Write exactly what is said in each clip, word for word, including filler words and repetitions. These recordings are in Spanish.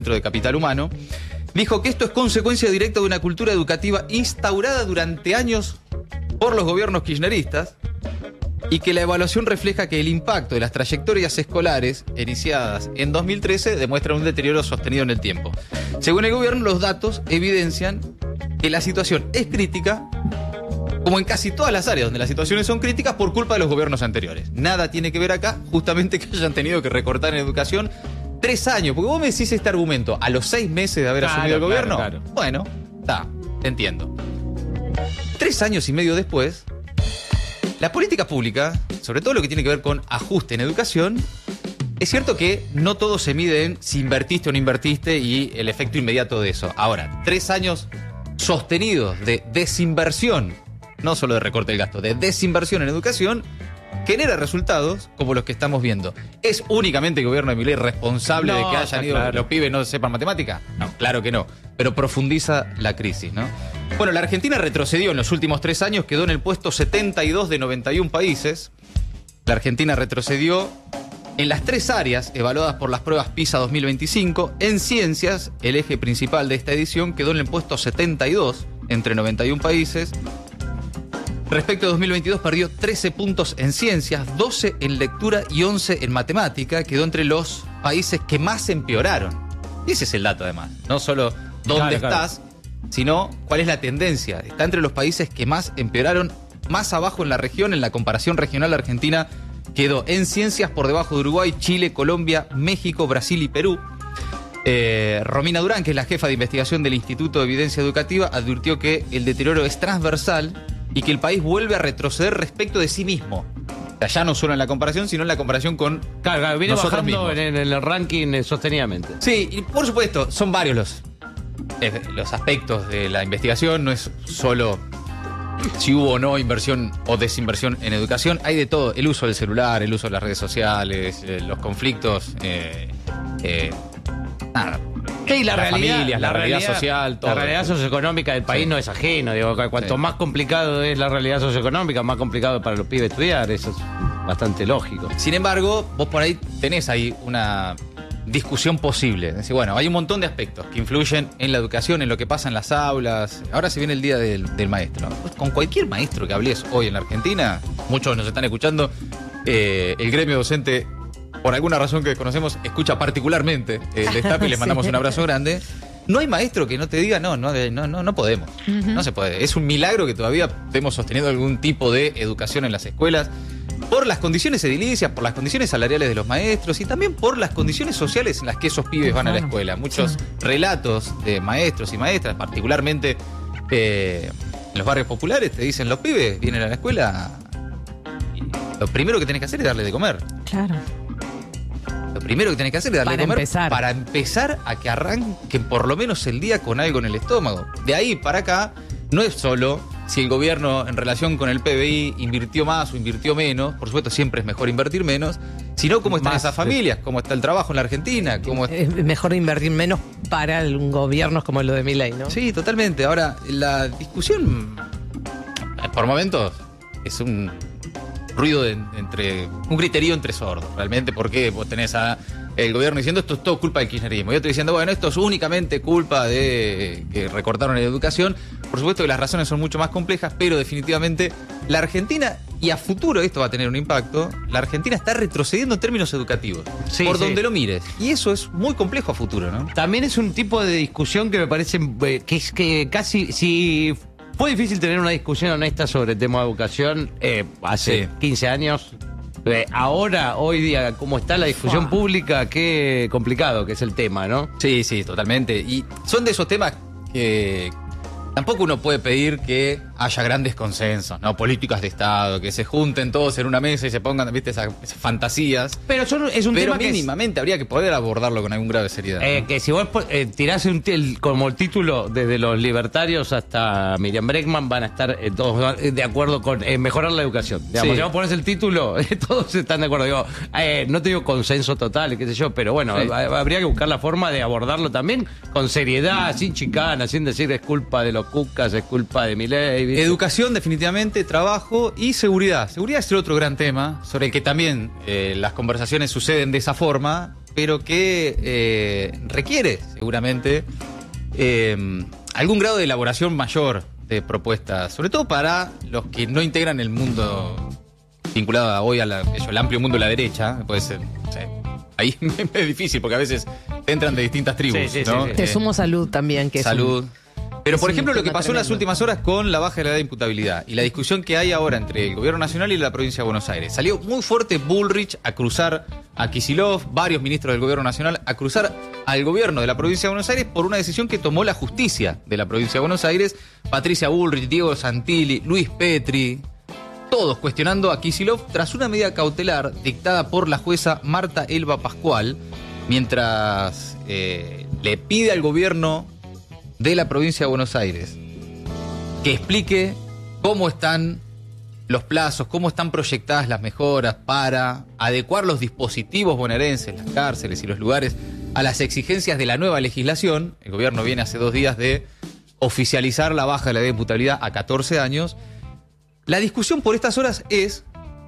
Centro de Capital Humano, dijo que esto es consecuencia directa de una cultura educativa instaurada durante años por los gobiernos kirchneristas y que la evaluación refleja que el impacto de las trayectorias escolares iniciadas en dos mil trece demuestra un deterioro sostenido en el tiempo. Según el gobierno, los datos evidencian que la situación es crítica, como en casi todas las áreas donde las situaciones son críticas por culpa de los gobiernos anteriores. Nada tiene que ver acá, justamente que hayan tenido que recortar en educación tres años. Porque vos me decís este argumento a los seis meses de haber claro, asumido el claro, gobierno. Claro. Bueno, está, te entiendo. Tres años y medio después, la política pública, sobre todo lo que tiene que ver con ajuste en educación, es cierto que no todo se mide en si invertiste o no invertiste y el efecto inmediato de eso. Ahora, tres años sostenidos de desinversión, no solo de recorte del gasto, de desinversión en educación, genera resultados como los que estamos viendo. ¿Es únicamente el gobierno de Milei responsable no, de que hayan ido claro. los pibes no sepan matemática? No, claro que no. Pero profundiza la crisis, ¿no? Bueno, la Argentina retrocedió en los últimos tres años, quedó en el puesto setenta y dos de noventa y uno países. La Argentina retrocedió en las tres áreas evaluadas por las pruebas PISA dos mil veinticinco. En ciencias, el eje principal de esta edición, quedó en el puesto setenta y dos entre noventa y uno países. Respecto a dos mil veintidós, perdió trece puntos en ciencias, doce en lectura y once en matemática. Quedó entre los países que más empeoraron. Y ese es el dato, además. No solo dónde claro, estás, claro. sino cuál es la tendencia. Está entre los países que más empeoraron, más abajo en la región. En la comparación regional, Argentina quedó en ciencias por debajo de Uruguay, Chile, Colombia, México, Brasil y Perú. Eh, Romina Durán, que es la jefa de investigación del Instituto de Evidencia Educativa, advirtió que el deterioro es transversal y que el país vuelve a retroceder respecto de sí mismo. O sea, ya no solo en la comparación, sino en la comparación con Claro, claro, viene nosotros bajando mismos. en, en el ranking eh, sostenidamente. Sí, y por supuesto, son varios los, eh, los aspectos de la investigación. No es solo si hubo o no inversión o desinversión en educación. Hay de todo. El uso del celular, el uso de las redes sociales, eh, los conflictos... Eh, eh, nada. Sí, la Las realidad, familias, la realidad social, todo. La realidad socioeconómica del país Sí. no es ajeno. Digo, cuanto Sí. más complicado es la realidad socioeconómica, más complicado para los pibes estudiar. Eso es bastante lógico. Sin embargo, vos por ahí tenés ahí una discusión posible. Es decir, bueno, hay un montón de aspectos que influyen en la educación, en lo que pasa en las aulas. Ahora se viene el día del, del maestro. Con cualquier maestro que hables hoy en la Argentina, muchos nos están escuchando, eh, el gremio docente, por alguna razón que desconocemos, escucha particularmente el destape y les mandamos Sí. un abrazo grande. No hay maestro que no te diga, no, no, no, no, no podemos. Uh-huh. No se puede. Es un milagro que todavía estemos sosteniendo algún tipo de educación en las escuelas, por las condiciones edilicias, por las condiciones salariales de los maestros y también por las condiciones sociales en las que esos pibes van a la escuela. Muchos relatos de maestros y maestras, particularmente eh, en los barrios populares, te dicen, los pibes vienen a la escuela y lo primero que tenés que hacer es darle de comer. Claro. Lo primero que tenés que hacer es darle Para de comer empezar. para empezar a que arranquen por lo menos el día con algo en el estómago. De ahí para acá, no es solo si el gobierno en relación con el P B I invirtió más o invirtió menos, por supuesto siempre es mejor invertir menos, sino cómo están Más, esas familias, cómo está el trabajo en la Argentina, cómo es... Es mejor invertir menos para un gobierno como lo de Milei, ¿no? Sí, totalmente. Ahora, la discusión, por momentos, es un ruido de, entre un griterío entre sordos, realmente, porque vos tenés a el gobierno diciendo esto es todo culpa del kirchnerismo y otro diciendo, bueno, esto es únicamente culpa de que recortaron en educación. Por supuesto que las razones son mucho más complejas, pero definitivamente la Argentina, y a futuro esto va a tener un impacto, la Argentina está retrocediendo en términos educativos, Sí, por sí. donde lo mires, y eso es muy complejo a futuro, ¿no? También es un tipo de discusión que me parece eh, que es que casi si fue difícil tener una discusión honesta sobre el tema de educación eh, hace Sí. quince años. Eh, ahora, hoy día, cómo está la discusión Fua. pública, qué complicado que es el tema, ¿no? Sí, sí, totalmente. Y son de esos temas que tampoco uno puede pedir que haya grandes consensos, ¿no? Políticas de Estado, que se junten todos en una mesa y se pongan, viste, esas, esas fantasías. Pero son- es un Pero tema que es- mínimamente habría que poder abordarlo con algún grado de seriedad, ¿no? Eh, que si vos eh, tirás un, el- como el título, desde los libertarios hasta Miriam Bregman van a estar eh, todos de acuerdo con eh, mejorar la educación. Digamos, Sí. si vos pones el título, eh, todos están de acuerdo. Digo, eh, no te digo consenso total, qué sé yo, pero bueno, Sí. ha- habría que buscar la forma de abordarlo también con seriedad, sin chicana, sin decir es culpa de los cucas, es culpa de Milei. ¿viste? Educación, definitivamente, trabajo y seguridad. Seguridad es el otro gran tema, sobre el que también eh, las conversaciones suceden de esa forma, pero que eh, requiere seguramente eh, algún grado de elaboración mayor de propuestas, sobre todo para los que no integran el mundo vinculado a hoy a la, eso, el amplio mundo de la derecha. Puede ser, no sé, ahí es difícil porque a veces entran de distintas tribus. Sí, sí, ¿no? sí, sí. Te Eh, sumo salud también, que salud. es un- Pero, es por un ejemplo, lo que tema pasó en las tremendo. últimas horas con la baja de la edad de imputabilidad y la discusión que hay ahora entre el gobierno nacional y la provincia de Buenos Aires. Salió muy fuerte Bullrich a cruzar a Kicillof, varios ministros del gobierno nacional, a cruzar al gobierno de la provincia de Buenos Aires por una decisión que tomó la justicia de la provincia de Buenos Aires. Patricia Bullrich, Diego Santilli, Luis Petri, todos cuestionando a Kicillof tras una medida cautelar dictada por la jueza Marta Elba Pascual, mientras eh, le pide al gobierno de la provincia de Buenos Aires que explique cómo están los plazos, cómo están proyectadas las mejoras para adecuar los dispositivos bonaerenses, las cárceles y los lugares a las exigencias de la nueva legislación. El gobierno viene hace dos días de oficializar la baja de la edad de imputabilidad a catorce años. La discusión por estas horas es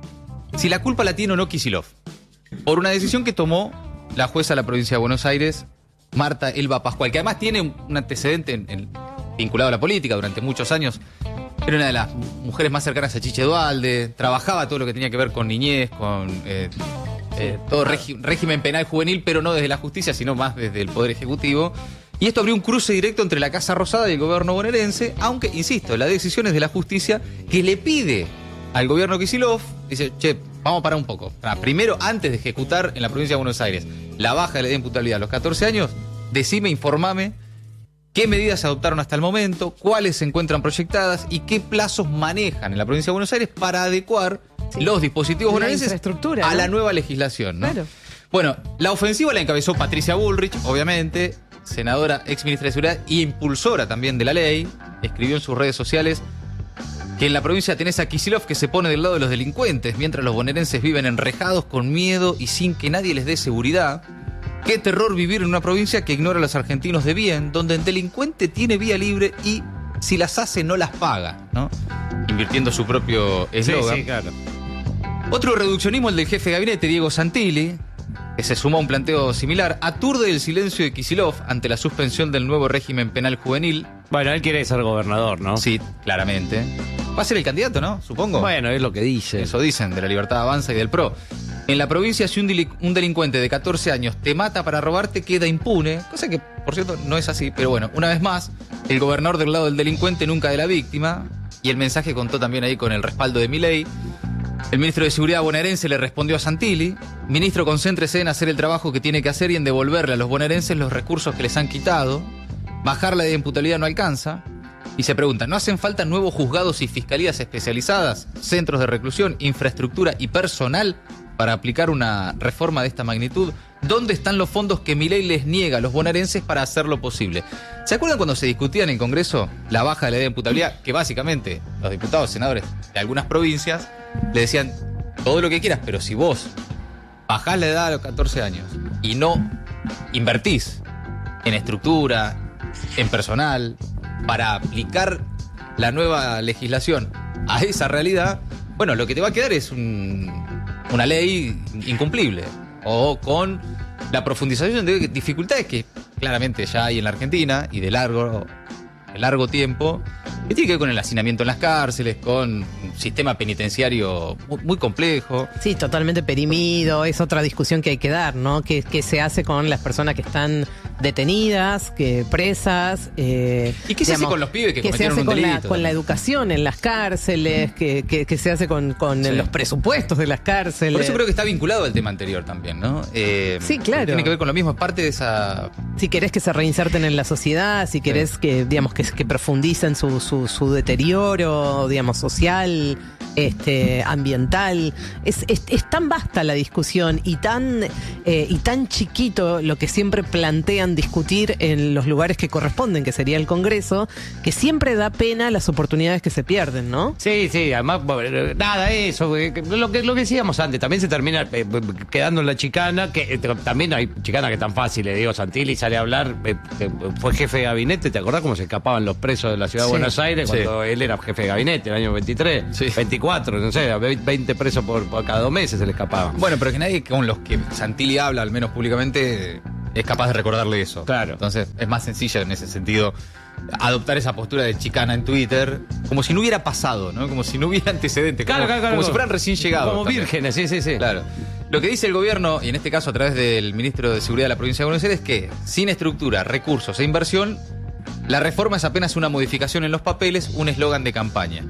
si la culpa la tiene o no Kicillof, por una decisión que tomó la jueza de la provincia de Buenos Aires, Marta Elba Pascual, que además tiene un antecedente en, en, vinculado a la política durante muchos años. Era una de las mujeres más cercanas a Chiche Duhalde, trabajaba todo lo que tenía que ver con niñez, con eh, eh, todo regi- régimen penal juvenil, pero no desde la justicia, sino más desde el Poder Ejecutivo. Y esto abrió un cruce directo entre la Casa Rosada y el gobierno bonaerense, aunque, insisto, la decisión es de la justicia que le pide al gobierno Kicillof, dice, che, vamos a parar un poco. Primero, antes de ejecutar en la provincia de Buenos Aires la baja de la edad de imputabilidad a los catorce años, decime, informame qué medidas se adoptaron hasta el momento, cuáles se encuentran proyectadas y qué plazos manejan en la provincia de Buenos Aires para adecuar Sí. los dispositivos La bonaerenses infraestructura, a ¿no? la nueva legislación, ¿no? Claro. Bueno, la ofensiva la encabezó Patricia Bullrich, obviamente, senadora, ex ministra de Seguridad y impulsora también de la ley. Escribió en sus redes sociales que en la provincia tenés a Kicillof que se pone del lado de los delincuentes, mientras los bonaerenses viven enrejados con miedo y sin que nadie les dé seguridad. Qué terror vivir en una provincia que ignora a los argentinos de bien, donde el delincuente tiene vía libre y si las hace no las paga, ¿no? Invirtiendo su propio Sí, eslogan. sí, claro. Otro reduccionismo, el del jefe de gabinete, Diego Santilli, que se sumó a un planteo similar, aturde el silencio de Kicillof ante la suspensión del nuevo régimen penal juvenil. Bueno, él quiere ser gobernador, ¿no? Sí, claramente. Va a ser el candidato, ¿no? Supongo. Bueno, es lo que dice. Eso dicen, de la Libertad Avanza y del P R O. En la provincia, si un, deli- un delincuente de catorce años te mata para robarte, queda impune. Cosa que, por cierto, no es así. Pero bueno, una vez más, el gobernador del lado del delincuente, nunca de la víctima. Y el mensaje contó también ahí con el respaldo de Milei. El ministro de Seguridad bonaerense le respondió a Santilli: ministro, concéntrese en hacer el trabajo que tiene que hacer y en devolverle a los bonaerenses los recursos que les han quitado. Bajar la de imputabilidad no alcanza. Y se pregunta, ¿no hacen falta nuevos juzgados y fiscalías especializadas, centros de reclusión, infraestructura y personal para aplicar una reforma de esta magnitud? ¿Dónde están los fondos que Milei les niega a los bonaerenses para hacerlo posible? ¿Se acuerdan cuando se discutía en el Congreso la baja de la edad de imputabilidad? Que básicamente los diputados, senadores de algunas provincias le decían todo lo que quieras, pero si vos bajás la edad a los catorce años y no invertís en estructura, en personal, para aplicar la nueva legislación a esa realidad, bueno, lo que te va a quedar es un, una ley incumplible o con la profundización de dificultades que claramente ya hay en la Argentina y de largo, de largo tiempo, que tiene que ver con el hacinamiento en las cárceles, con un sistema penitenciario muy, muy complejo. Sí, totalmente perimido. Es otra discusión que hay que dar, ¿no? ¿Qué, qué se hace con las personas que están detenidas, que presas? Eh, ¿Y qué se hace con los pibes que ¿qué se cometieron hace un con la, delito? con la educación en las cárceles? ¿Qué, qué- qué se hace con, con Sí. los presupuestos de las cárceles? Por eso creo que está vinculado al tema anterior también, ¿no? Eh, Sí, claro. Tiene que ver con lo mismo, es parte de esa... Si querés que se reinserten en la sociedad, si querés Sí. que, digamos, que, que profundicen su, su, su deterioro, digamos, social, este, ambiental. Es, es, es tan vasta la discusión y tan, eh, y tan chiquito lo que siempre plantean discutir en los lugares que corresponden, que sería el Congreso, que siempre da pena las oportunidades que se pierden, ¿no? Sí, sí, además, bueno, nada, eso, eh, que- lo que, lo que decíamos antes, también se termina eh, quedando en la chicana, que eh, también hay chicanas que tan fáciles, digo, Santilli sale a hablar, eh, que fue jefe de gabinete, ¿te acordás cómo se escapaban los presos de la ciudad Sí. de Buenos Aires Sí. cuando él era jefe de gabinete, el año veintitrés, Sí. veinticuatro? veinticuatro, no sé, veinte presos por, por cada dos meses se le escapaban. Bueno, pero que nadie con los que Santilli habla, al menos públicamente, es capaz de recordarle eso. Claro. Entonces es más sencilla en ese sentido adoptar esa postura de chicana en Twitter, como si no hubiera pasado, ¿no? Como si no hubiera antecedentes, Claro, como, claro, claro. como si fueran recién llegados. Como también. vírgenes, sí, sí, sí. Claro. Lo que dice el gobierno, y en este caso a través del ministro de Seguridad de la provincia de Buenos Aires, es que sin estructura, recursos e inversión, la reforma es apenas una modificación en los papeles, un eslogan de campaña.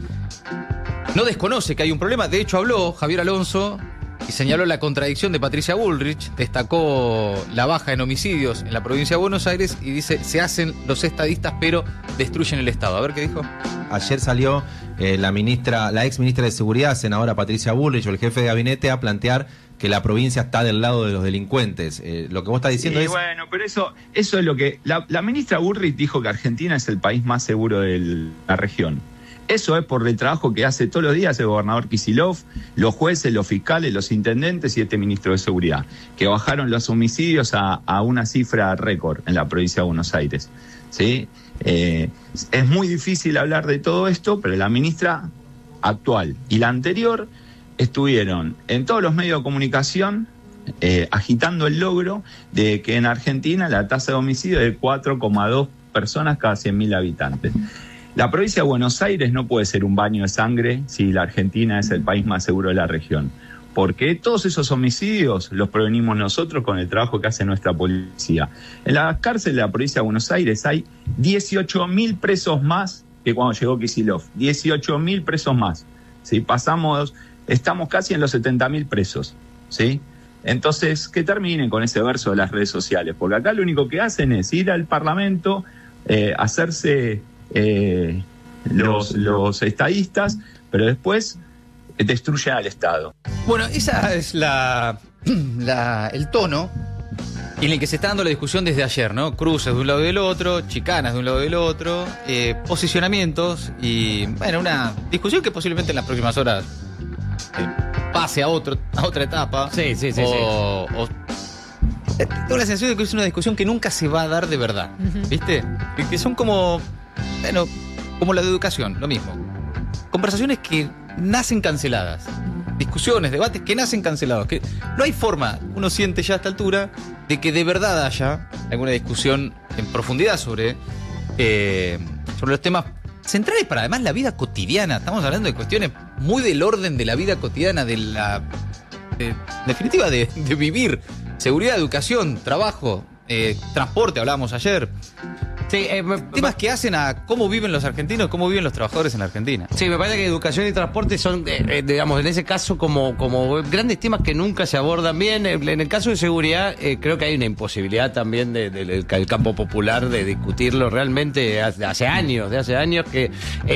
No desconoce que hay un problema, de hecho habló Javier Alonso y señaló la contradicción de Patricia Bullrich, destacó la baja en homicidios en la provincia de Buenos Aires y dice, se hacen los estadistas pero destruyen el Estado. A ver qué dijo. Ayer salió eh, la ministra, la ex ministra de Seguridad, senadora Patricia Bullrich, o el jefe de gabinete, a plantear que la provincia está del lado de los delincuentes. Eh, lo que vos estás diciendo sí, es... bueno, pero eso, eso es lo que... La, la ministra Bullrich dijo que Argentina es el país más seguro de la región. Eso es por el trabajo que hace todos los días el gobernador Kicillof, los jueces, los fiscales, los intendentes y este ministro de Seguridad, que bajaron los homicidios a, a una cifra récord en la provincia de Buenos Aires. ¿Sí? Eh, es muy difícil hablar de todo esto, pero la ministra actual y la anterior estuvieron en todos los medios de comunicación eh, agitando el logro de que en Argentina la tasa de homicidio es de cuatro coma dos personas cada cien mil habitantes. La provincia de Buenos Aires no puede ser un baño de sangre si la Argentina es el país más seguro de la región, porque todos esos homicidios los prevenimos nosotros con el trabajo que hace nuestra policía. En las cárceles de la provincia de Buenos Aires hay dieciocho mil presos más que cuando llegó Kicillof, dieciocho mil presos más. ¿Sí? Pasamos, estamos casi en los setenta mil presos, ¿sí? Entonces, que terminen con ese verso de las redes sociales, porque acá lo único que hacen es ir al Parlamento, eh, hacerse... Eh, los, los estadistas, pero después destruyen al Estado. Bueno, esa es la, la el tono en el que se está dando la discusión desde ayer, ¿no? Cruces de un lado y del otro, chicanas de un lado y del otro, eh, posicionamientos y, bueno, una discusión que posiblemente en las próximas horas eh, pase a, otro, a otra etapa. Sí, sí, sí. O, sí. o eh, tengo la sensación de que es una discusión que nunca se va a dar de verdad, uh-huh. ¿Viste? Que, que son como... Bueno, como la de educación, lo mismo. Conversaciones que nacen canceladas. Discusiones, debates que nacen cancelados. Que no hay forma, uno siente ya a esta altura, de que de verdad haya alguna discusión en profundidad sobre, eh, sobre los temas centrales para además la vida cotidiana. Estamos hablando de cuestiones muy del orden de la vida cotidiana, de la de, definitiva de, de vivir. Seguridad, educación, trabajo, eh, transporte, hablábamos ayer. Sí, eh, me, temas que hacen a cómo viven los argentinos, cómo viven los trabajadores en la Argentina. Sí, me parece que educación y transporte son, eh, eh, digamos, en ese caso como, como grandes temas que nunca se abordan bien. En el caso de seguridad, eh, creo que hay una imposibilidad también del de, de, de, campo popular de discutirlo realmente hace, hace años, de hace años que... Eh,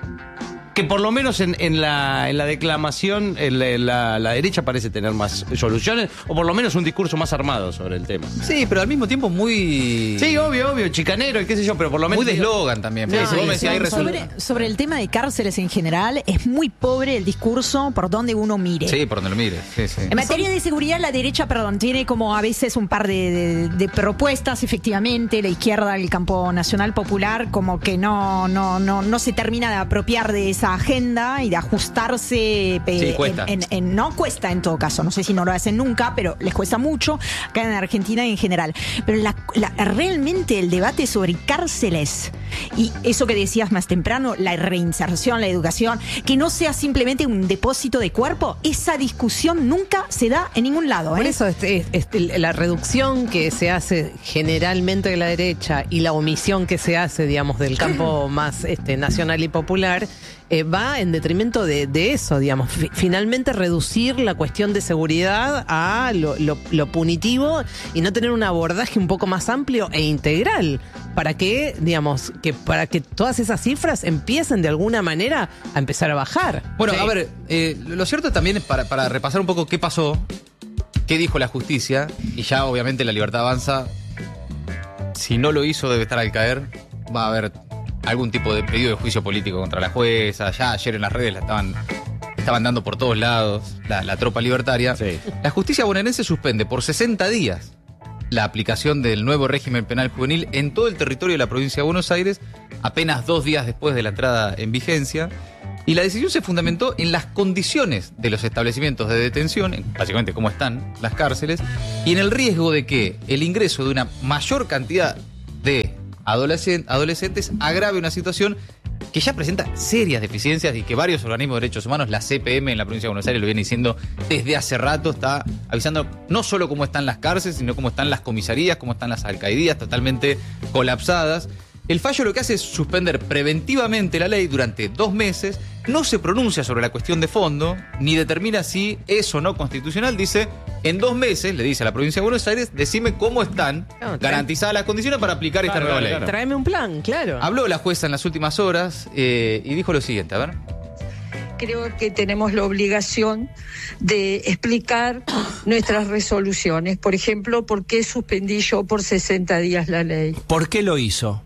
que por lo menos en, en, la, en la declamación en la, la derecha parece tener más soluciones, o por lo menos un discurso más armado sobre el tema. Sí, pero al mismo tiempo muy... Sí, obvio, obvio, chicanero y qué sé yo, pero por lo menos... Muy de eslogan también. No, si vos me sí, decís, sobre, sobre el tema de cárceles en general, es muy pobre el discurso por donde uno mire. Sí, por donde lo mire. Sí, sí. En materia de seguridad, la derecha, perdón, tiene como a veces un par de, de, de propuestas, efectivamente. La izquierda, el campo nacional popular, como que no, no, no, no se termina de apropiar de esa agenda y de ajustarse. Eh, sí, cuesta. En, en, en, no cuesta en todo caso, no sé si no lo hacen nunca, pero les cuesta mucho acá en Argentina en general. Pero la, la, realmente el debate sobre cárceles y eso que decías más temprano, la reinserción, la educación, que no sea simplemente un depósito de cuerpo, esa discusión nunca se da en ningún lado. ¿eh? Por eso este, este, la reducción que se hace generalmente de la derecha y la omisión que se hace, digamos, del campo más este, nacional y popular, Eh, va en detrimento de, de eso, digamos. F- finalmente reducir la cuestión de seguridad a lo, lo, lo punitivo y no tener un abordaje un poco más amplio e integral para que, digamos, que para que todas esas cifras empiecen de alguna manera a empezar a bajar. Bueno, Sí. a ver, eh, lo cierto también es para, para repasar un poco qué pasó, qué dijo la justicia, y ya obviamente la Libertad Avanza, si no lo hizo debe estar al caer, va a haber algún tipo de pedido de juicio político contra la jueza. Ya ayer en las redes la estaban, estaban dando por todos lados la, la tropa libertaria. Sí. La justicia bonaerense suspende por sesenta días la aplicación del nuevo régimen penal juvenil en todo el territorio de la provincia de Buenos Aires, apenas dos días después de la entrada en vigencia. Y la decisión se fundamentó en las condiciones de los establecimientos de detención, en básicamente cómo están las cárceles, y en el riesgo de que el ingreso de una mayor cantidad de adolescen- adolescentes agrave una situación que ya presenta serias deficiencias y que varios organismos de derechos humanos, la C P M en la provincia de Buenos Aires lo viene diciendo desde hace rato, está avisando no solo cómo están las cárceles, sino cómo están las comisarías, cómo están las alcaidías totalmente colapsadas. El fallo lo que hace es suspender preventivamente la ley durante dos meses, no se pronuncia sobre la cuestión de fondo, ni determina si es o no constitucional, dice, en dos meses, le dice a la provincia de Buenos Aires, decime cómo están Claro, garantizadas las condiciones para aplicar esta Claro, nueva claro, ley. claro. Tráeme un plan, claro. Habló la jueza en las últimas horas eh, y dijo lo siguiente, a ver. Creo que tenemos la obligación de explicar nuestras resoluciones. Por ejemplo, ¿por qué suspendí yo por sesenta días la ley? ¿Por qué lo hizo?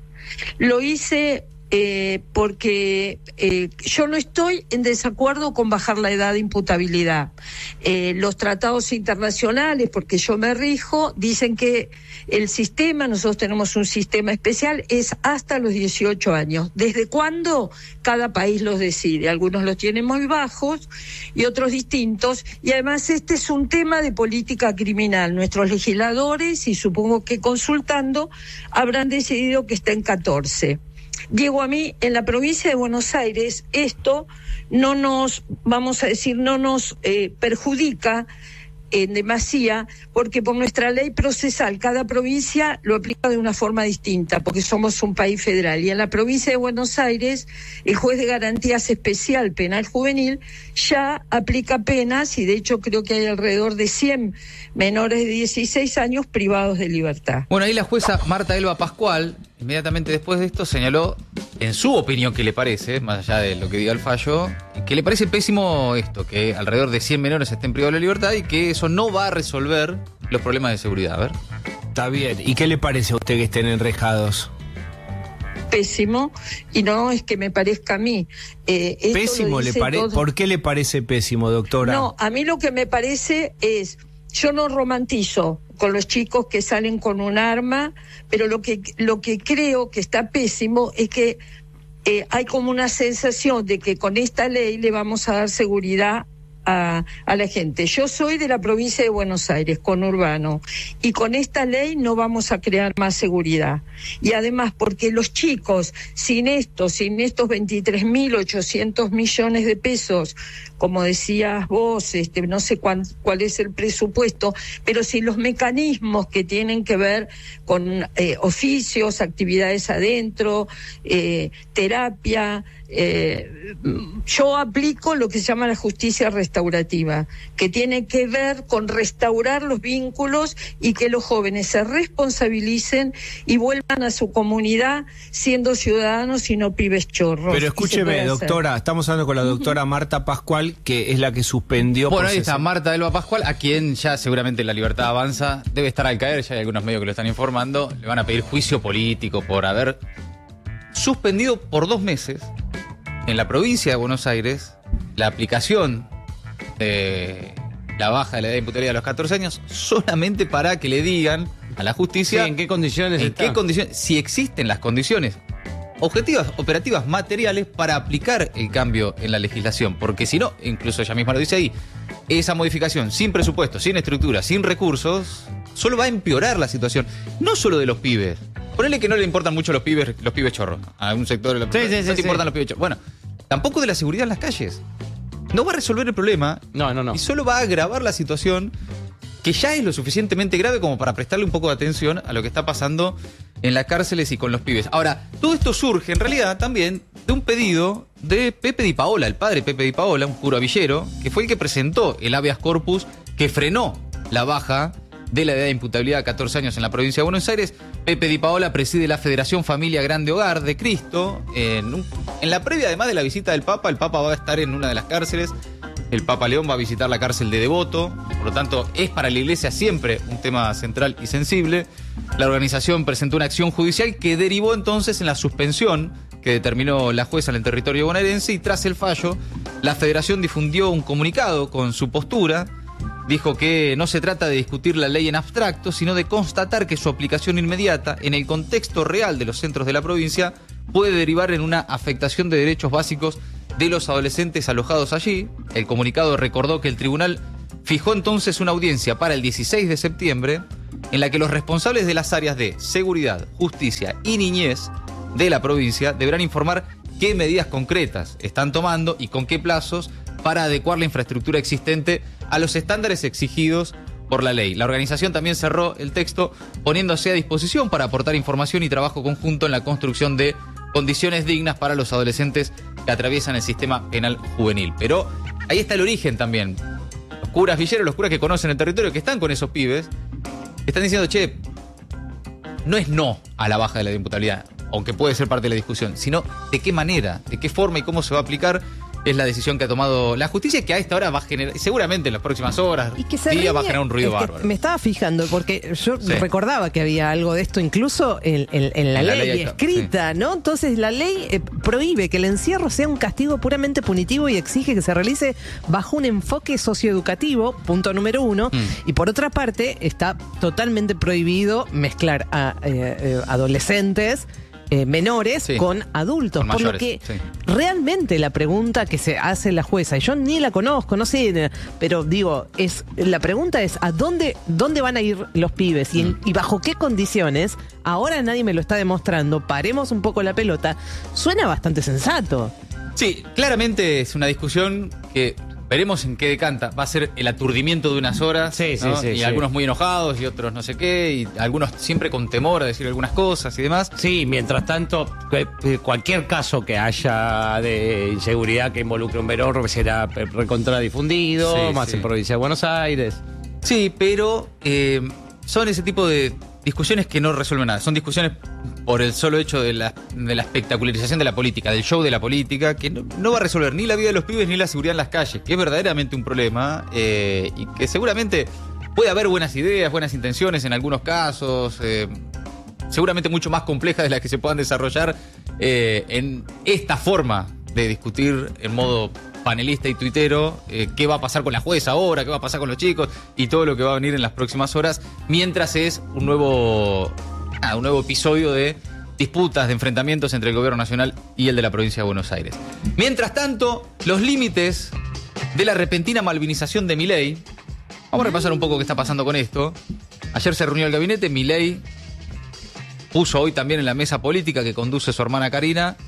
Lo hice eh, porque eh, yo no estoy en desacuerdo con bajar la edad de imputabilidad. Eh, los tratados internacionales, porque yo me rijo, dicen que el sistema, nosotros tenemos un sistema especial, es hasta los dieciocho años. ¿Desde cuándo? Cada país los decide. Algunos los tienen muy bajos y otros distintos. Y además este es un tema de política criminal. Nuestros legisladores, y supongo que consultando, habrán decidido que está en catorce. Diego, a mí, en la provincia de Buenos Aires, esto no nos, vamos a decir, no nos eh, perjudica en demasía, porque por nuestra ley procesal cada provincia lo aplica de una forma distinta, porque somos un país federal. Y en la provincia de Buenos Aires, el juez de garantías especial penal juvenil ya aplica penas, y de hecho creo que hay alrededor de cien menores de dieciséis años privados de libertad. Bueno, ahí la jueza Marta Elba Pascual, inmediatamente después de esto, señaló, en su opinión, que le parece, más allá de lo que diga el fallo, que le parece pésimo esto, que alrededor de cien menores estén privados de la libertad y que eso no va a resolver los problemas de seguridad. A ver. Está bien. ¿Y qué le parece a usted que estén enrejados? Pésimo, y no es que me parezca a mí. Eh, esto Pésimo lo le dice parece. todo- ¿Por qué le parece pésimo, doctora? No, a mí lo que me parece es, yo no romantizo con los chicos que salen con un arma, pero lo que, lo que creo que está pésimo es que eh, hay como una sensación de que con esta ley le vamos a dar seguridad a, a la gente. Yo soy de la provincia de Buenos Aires, conurbano, y con esta ley no vamos a crear más seguridad. Y además, porque los chicos, sin esto, sin estos veintitrés mil ochocientos millones de pesos, como decías vos, este, no sé cuán, cuál es el presupuesto, pero sin los mecanismos que tienen que ver con eh, oficios, actividades adentro, eh, terapia. Eh, yo aplico lo que se llama la justicia restaurativa, que tiene que ver con restaurar los vínculos y que los jóvenes se responsabilicen y vuelvan a su comunidad siendo ciudadanos y no pibes chorros. Pero Y se escúcheme, puede hacer. doctora, estamos hablando con la doctora Marta Pascual, que es la que suspendió... Bueno, por ahí está sesenta Marta Elba Pascual, a quien ya seguramente la libertad avanza, debe estar al caer, ya hay algunos medios que lo están informando, le van a pedir juicio político por haber suspendido por dos meses en la provincia de Buenos Aires la aplicación de la baja de la edad de imputabilidad a los catorce años solamente para que le digan a la justicia Sí, ¿en qué condiciones en está? qué condiciones, si existen las condiciones objetivas, operativas, materiales para aplicar el cambio en la legislación, porque si no, incluso ella misma lo dice ahí, esa modificación sin presupuesto, sin estructura, sin recursos, solo va a empeorar la situación, no solo de los pibes. Ponele que no le importan mucho los pibes, los pibes chorros, a un sector de la Sí, sí, no sí, te sí. importan los pibes chorros. Bueno, tampoco de la seguridad en las calles. No va a resolver el problema No, no, no. y solo va a agravar la situación, que ya es lo suficientemente grave como para prestarle un poco de atención a lo que está pasando en las cárceles y con los pibes. Ahora, todo esto surge en realidad también de un pedido de Pepe Di Paola, el padre Pepe Di Paola, un cura villero, que fue el que presentó el habeas corpus que frenó la baja de la edad de imputabilidad a catorce años en la provincia de Buenos Aires. Pepe Di Paola preside la Federación Familia Grande Hogar de Cristo. En, un- en la previa, además de la visita del Papa, el Papa va a estar en una de las cárceles. El Papa León va a visitar la cárcel de Devoto, por lo tanto es para la Iglesia siempre un tema central y sensible. La organización presentó una acción judicial que derivó entonces en la suspensión que determinó la jueza en el territorio bonaerense, y tras el fallo, la Federación difundió un comunicado con su postura. Dijo que no se trata de discutir la ley en abstracto, sino de constatar que su aplicación inmediata, en el contexto real de los centros de la provincia, puede derivar en una afectación de derechos básicos de los adolescentes alojados allí. El comunicado recordó que el tribunal fijó entonces una audiencia para el dieciséis de septiembre en la que los responsables de las áreas de seguridad, justicia y niñez de la provincia deberán informar qué medidas concretas están tomando y con qué plazos para adecuar la infraestructura existente a los estándares exigidos por la ley. La organización también cerró el texto poniéndose a disposición para aportar información y trabajo conjunto en la construcción de condiciones dignas para los adolescentes que atraviesan el sistema penal juvenil. Pero ahí está el origen también. Los curas villeros, los curas que conocen el territorio, que están con esos pibes, están diciendo, che, no es no a la baja de la imputabilidad, aunque puede ser parte de la discusión, sino de qué manera, de qué forma y cómo se va a aplicar. Es la decisión que ha tomado la justicia, que a esta hora va a generar, seguramente en las próximas horas, Y que se día va a riñe- generar un ruido es que bárbaro. me estaba fijando, porque yo Sí. recordaba que había algo de esto incluso en, en- en la En la ley, ley hay- escrita, ¿no? Entonces la ley eh, prohíbe que el encierro sea un castigo puramente punitivo y exige que se realice bajo un enfoque socioeducativo, punto número uno. Mm. Y por otra parte, está totalmente prohibido mezclar a eh, eh, adolescentes eh, menores Sí. con adultos. Con por lo mayores, que sí. realmente la pregunta que se hace la jueza, y yo ni la conozco, no sé, pero digo, es la pregunta es ¿a dónde, dónde van a ir los pibes? Y, en- y bajo qué condiciones? Ahora nadie me lo está demostrando, paremos un poco la pelota. Suena bastante sensato. Sí, claramente es una discusión que veremos en qué decanta. Va a ser el aturdimiento de unas horas. Sí, sí, ¿no? sí, Y sí. algunos muy enojados y otros no sé qué. Y algunos siempre con temor a decir algunas cosas y demás. Sí, mientras tanto, que- que cualquier caso que haya de inseguridad que involucre un menor será recontradifundido, Sí, más sí. en Provincia de Buenos Aires. Sí, pero eh, son ese tipo de discusiones que no resuelven nada. Son discusiones por el solo hecho de la, de la espectacularización de la política, del show de la política, que no, no va a resolver ni la vida de los pibes ni la seguridad en las calles, que es verdaderamente un problema eh, y que seguramente puede haber buenas ideas, buenas intenciones en algunos casos, eh, seguramente mucho más complejas de las que se puedan desarrollar eh, en esta forma de discutir en modo panelista y tuitero, eh, qué va a pasar con la jueza ahora, qué va a pasar con los chicos y todo lo que va a venir en las próximas horas, mientras es un nuevo, ah, un nuevo episodio de disputas, de enfrentamientos entre el gobierno nacional y el de la provincia de Buenos Aires. Mientras tanto, los límites de la repentina malvinización de Milei. Vamos a repasar un poco qué está pasando con esto. Ayer se reunió el gabinete, Milei puso hoy también en la mesa política que conduce su hermana Karina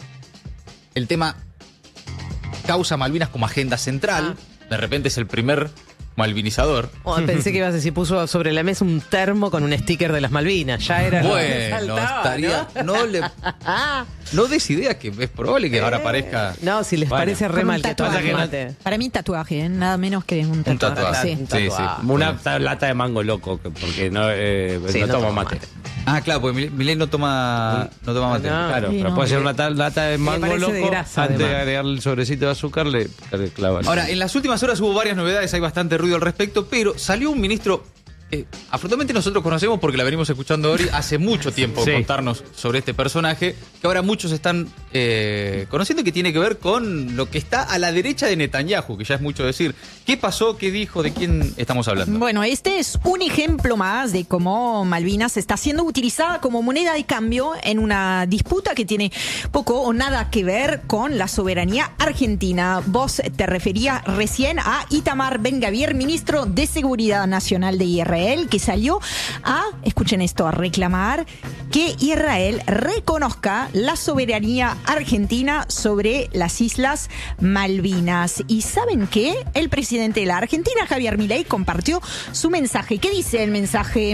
el tema causa Malvinas como agenda central. De repente es el primer malvinizador. Oh, pensé que ibas a decir, puso sobre la mesa un termo con un sticker de las Malvinas. Ya era lo que Bueno, faltaba, estaría. ¿no? No, le, no des idea que es probable que ahora aparezca. No, si les Bueno, parece re con un mal que tatuaje. todas mate. Para mí tatuaje, ¿eh? Nada menos que un Un tatuaje. tatuaje. Sí. Sí, sí. Como una ta- lata de mango loco, que- porque no, eh, Sí, no no toma toma mate. mate. Ah, claro, porque Milei- Milei no toma, no toma mate. No. Claro, Sí, pero no. puede ser una ta- lata de mango parece loco. de grasa, antes de además. agregarle el sobrecito de azúcar, le, le clava. Ahora, en las últimas horas hubo varias novedades, hay bastante ruido al respecto, pero salió un ministro. Eh, afortunadamente nosotros conocemos porque la venimos escuchando hoy hace mucho tiempo Sí. contarnos sobre este personaje, que ahora muchos están eh, conociendo, que tiene que ver con lo que está a la derecha de Netanyahu, que ya es mucho decir. ¿Qué pasó? ¿Qué dijo? ¿De quién estamos hablando? Bueno, este es un ejemplo más de cómo Malvinas está siendo utilizada como moneda de cambio en una disputa que tiene poco o nada que ver con la soberanía argentina. Vos te referías recién a Itamar Ben-Gvir, ministro de Seguridad Nacional de Israel, que salió a, escuchen esto, a reclamar que Israel reconozca la soberanía argentina sobre las Islas Malvinas. ¿Y saben qué? El presidente de la Argentina, Javier Milei, compartió su mensaje. ¿Qué dice el mensaje?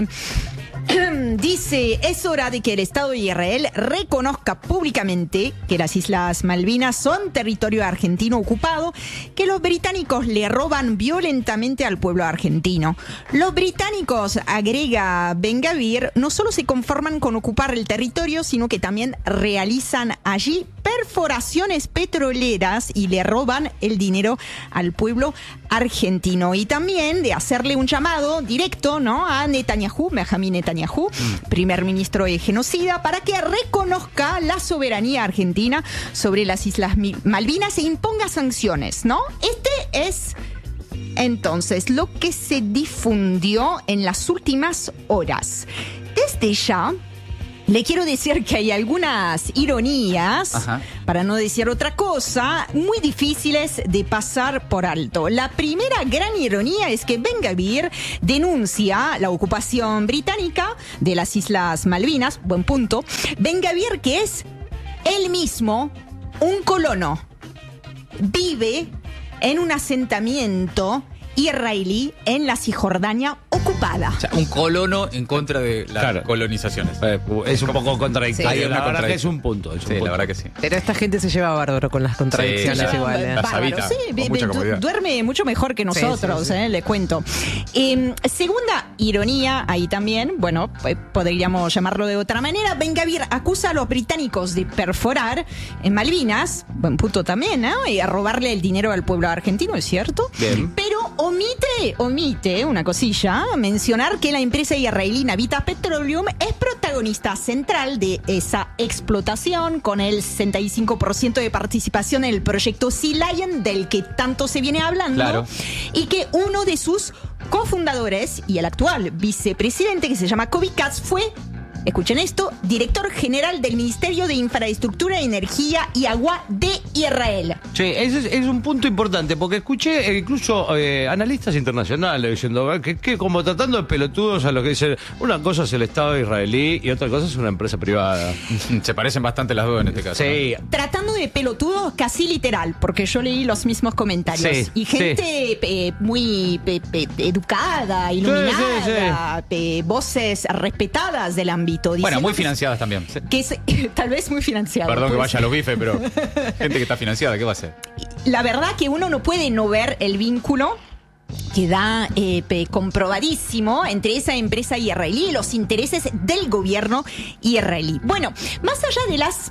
Dice, es hora de que el Estado de Israel reconozca públicamente que las Islas Malvinas son territorio argentino ocupado, que los británicos le roban violentamente al pueblo argentino. Los británicos, agrega Ben-Gvir, no solo se conforman con ocupar el territorio, sino que también realizan allí perforaciones petroleras y le roban el dinero al pueblo argentino. Y también de hacerle un llamado directo, ¿no?, a Netanyahu, Benjamin Netanyahu, primer ministro de genocida, para que reconozca la soberanía argentina sobre las Islas Malvinas e imponga sanciones, ¿no? Este es entonces lo que se difundió en las últimas horas. Desde ya, Le quiero decir que hay algunas ironías, Ajá. para no decir otra cosa, muy difíciles de pasar por alto. La primera gran ironía es que Ben-Gvir denuncia la ocupación británica de las Islas Malvinas, buen punto. Ben-Gvir, que es él mismo un colono, vive en un asentamiento israelí en la Cisjordania ocupada. O sea, un colono en contra de las Claro. colonizaciones. Eh, es un poco contradictorio. Sí. Hay una la verdad que es contradicción. un punto. Es un Sí, punto. la verdad que sí. Pero esta gente se lleva bárbaro con las contradicciones Sí, sí. igual. ¿eh? La Bárbaro, Sabita, sí, con ve- mucha ve- du- comodidad. duerme mucho mejor que nosotros, sí, sí. eh, le cuento. Eh, segunda ironía, ahí también, bueno, eh, podríamos llamarlo de otra manera. Ben-Gvir acusa a los británicos de perforar en Malvinas, buen punto también, ¿no? Y a robarle el dinero al pueblo argentino, ¿es cierto? Bien. Pero omite, omite una cosilla, mencionar que la empresa israelí Navita Petroleum es protagonista central de esa explotación, con el sesenta y cinco por ciento de participación en el proyecto Sea Lion, del que tanto se viene hablando, Claro. y que uno de sus cofundadores y el actual vicepresidente, que se llama Kobi Katz, fue, escuchen esto, director general del Ministerio de Infraestructura, Energía y Agua de Israel. Sí, ese es, es un punto importante, porque escuché eh, incluso eh, analistas internacionales diciendo que, que como tratando de pelotudos a lo que dicen, una cosa es el Estado israelí y otra cosa es una empresa privada. Se parecen bastante las dos en este caso. Sí, Tratando de pelotudo casi literal, porque yo leí los mismos comentarios. Sí, y gente eh, muy pe- pe- educada, iluminada, pe- voces respetadas del ámbito. Bueno, diciendo muy que- financiadas también. Que es, tal vez muy financiado. Perdón que puede vaya ser. a los bifes, pero gente que está financiada, ¿qué va a hacer? La verdad que uno no puede no ver el vínculo que da eh, pe- comprobadísimo entre esa empresa israelí y los intereses del gobierno israelí. Bueno, más allá de las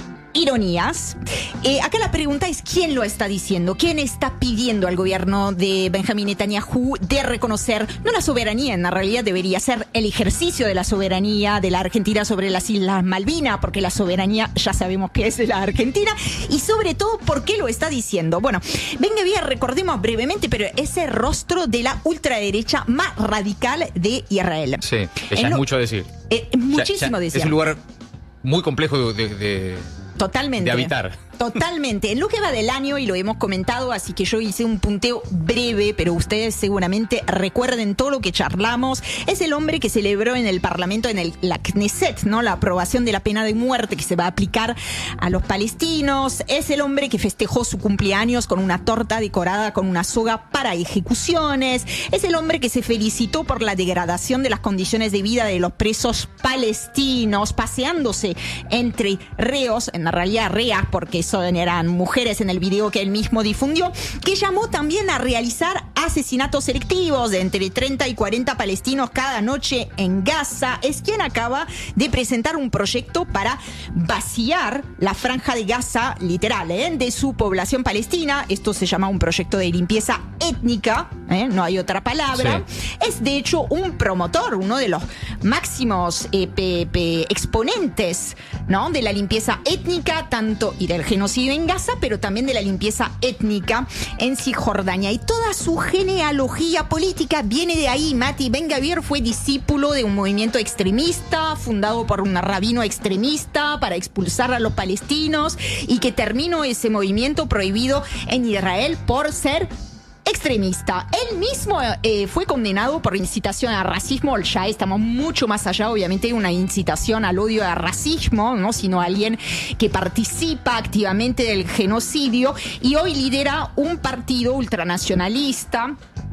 ironías, eh, acá la pregunta es quién lo está diciendo, quién está pidiendo al gobierno de Benjamín Netanyahu de reconocer, no la soberanía, en la realidad debería ser el ejercicio de la soberanía de la Argentina sobre las Islas Malvinas, porque la soberanía ya sabemos que es de la Argentina, y sobre todo, ¿por qué lo está diciendo? Bueno, Ben-Gvir, recordemos brevemente, pero es el rostro de la ultraderecha más radical de Israel. Sí, En ella es lo- mucho decir. Eh, Ya- muchísimo ya decir. Es un lugar muy complejo de, de- de- Totalmente. de habitar. Totalmente. En lo que va del año, y lo hemos comentado, así que yo hice un punteo breve, pero ustedes seguramente recuerden todo lo que charlamos. Es el hombre que celebró en el Parlamento, en el, la Knesset, ¿no? La aprobación de la pena de muerte que se va a aplicar a los palestinos. Es el hombre que festejó su cumpleaños con una torta decorada con una soga para ejecuciones. Es el hombre que se felicitó por la degradación de las condiciones de vida de los presos palestinos, paseándose entre reos, en la realidad reas, porque son, eran mujeres en el video que él mismo difundió, que llamó también a realizar asesinatos selectivos de entre treinta y cuarenta palestinos cada noche en Gaza. Es quien acaba de presentar un proyecto para vaciar la franja de Gaza, literal, ¿eh? de su población palestina. Esto se llama un proyecto de limpieza étnica, ¿eh? no hay otra palabra. Sí. Es de hecho un promotor, uno de los máximos eh, pe- pe- exponentes, ¿no? de la limpieza étnica, tanto y del genocidio en Gaza, pero también de la limpieza étnica en Cisjordania. Y toda su genealogía política viene de ahí. Mati Ben-Gvir fue discípulo de un movimiento extremista fundado por un rabino extremista para expulsar a los palestinos, y que terminó ese movimiento prohibido en Israel por ser extremista. Él mismo eh, fue condenado por incitación al racismo. Ya estamos mucho más allá, obviamente, de una incitación al odio y al racismo, ¿no? Sino alguien que participa activamente del genocidio, y hoy lidera un partido ultranacionalista.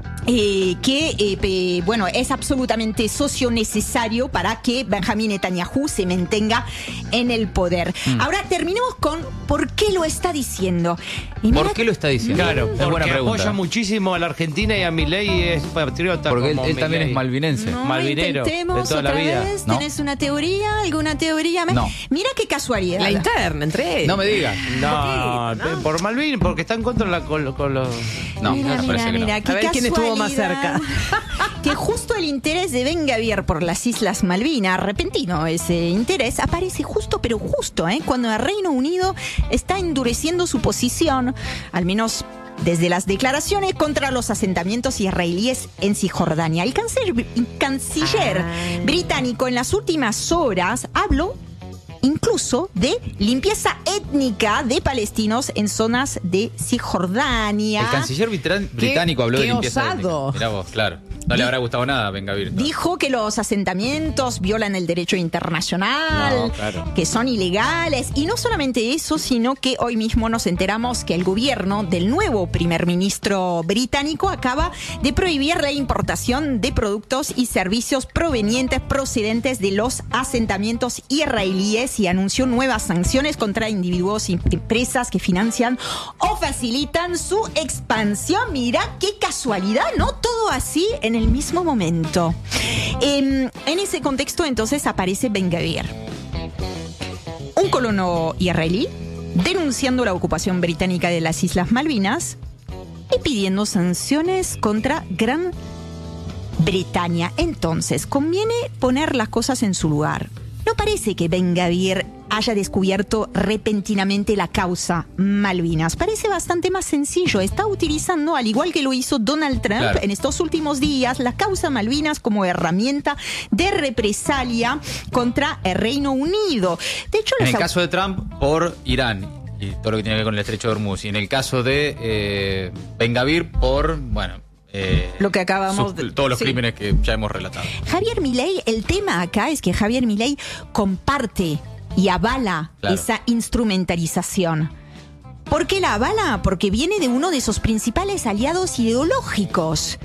Eh, que, eh, pe- bueno, es absolutamente socio necesario para que Benjamín Netanyahu se mantenga en el poder. Mm. Ahora terminemos con por qué lo está diciendo. Y mira ¿Por qué lo está diciendo? claro, es buena porque pregunta. apoya muchísimo a la Argentina y a Milei y es patriota. Porque él, como él también Milei. es malvinense. No, Malvinero, intentemos de toda la otra vida. vez. ¿No? ¿Tenés una teoría? ¿Alguna teoría? No. Mira qué casualidad. La interna, entre ellos. No me diga. No, ¿no? por Malvin, porque está en contra de la, con, con los... No, Mira, me mira, parece que no. mira, qué A ver quién estuvo más casualidad. Que justo el interés de Ben-Gvir por las Islas Malvinas, repentino ese interés, aparece justo, pero justo, ¿eh? cuando el Reino Unido está endureciendo su posición, al menos desde las declaraciones contra los asentamientos israelíes en Cisjordania. El canciller, canciller Ah. británico en las últimas horas habló incluso de limpieza étnica de palestinos en zonas de Cisjordania. El canciller britán- británico habló qué de limpieza osado. étnica. Mirá vos, claro. No le habrá gustado nada, Bengavir. Dijo que los asentamientos violan el derecho internacional, No, claro. que son ilegales. Y no solamente eso, sino que hoy mismo nos enteramos que el gobierno del nuevo primer ministro británico acaba de prohibir la importación de productos y servicios provenientes, procedentes de los asentamientos israelíes y anunció nuevas sanciones contra individuos y empresas que financian o facilitan su expansión. Mirá qué casualidad, ¿no? Todo así en el mismo momento. Eh, en ese contexto entonces aparece Ben-Gvir, un colono israelí denunciando la ocupación británica de las Islas Malvinas y pidiendo sanciones contra Gran Bretaña. Entonces, conviene poner las cosas en su lugar. No parece que Ben-Gvir haya descubierto repentinamente la causa Malvinas. Parece bastante más sencillo. Está utilizando, al igual que lo hizo Donald Trump Claro. en estos últimos días, la causa Malvinas como herramienta de represalia contra el Reino Unido. De hecho, En los el au- caso de Trump, por Irán y todo lo que tiene que ver con el estrecho de Hormuz. Y en el caso de eh, Bengavir, por, bueno, eh, Lo que acabamos sus- de- todos los sí. crímenes que ya hemos relatado. Javier Milei, el tema acá es que Javier Milei comparte y avala Claro. esa instrumentalización. ¿Por qué la avala? Porque viene de uno de sus principales aliados ideológicos.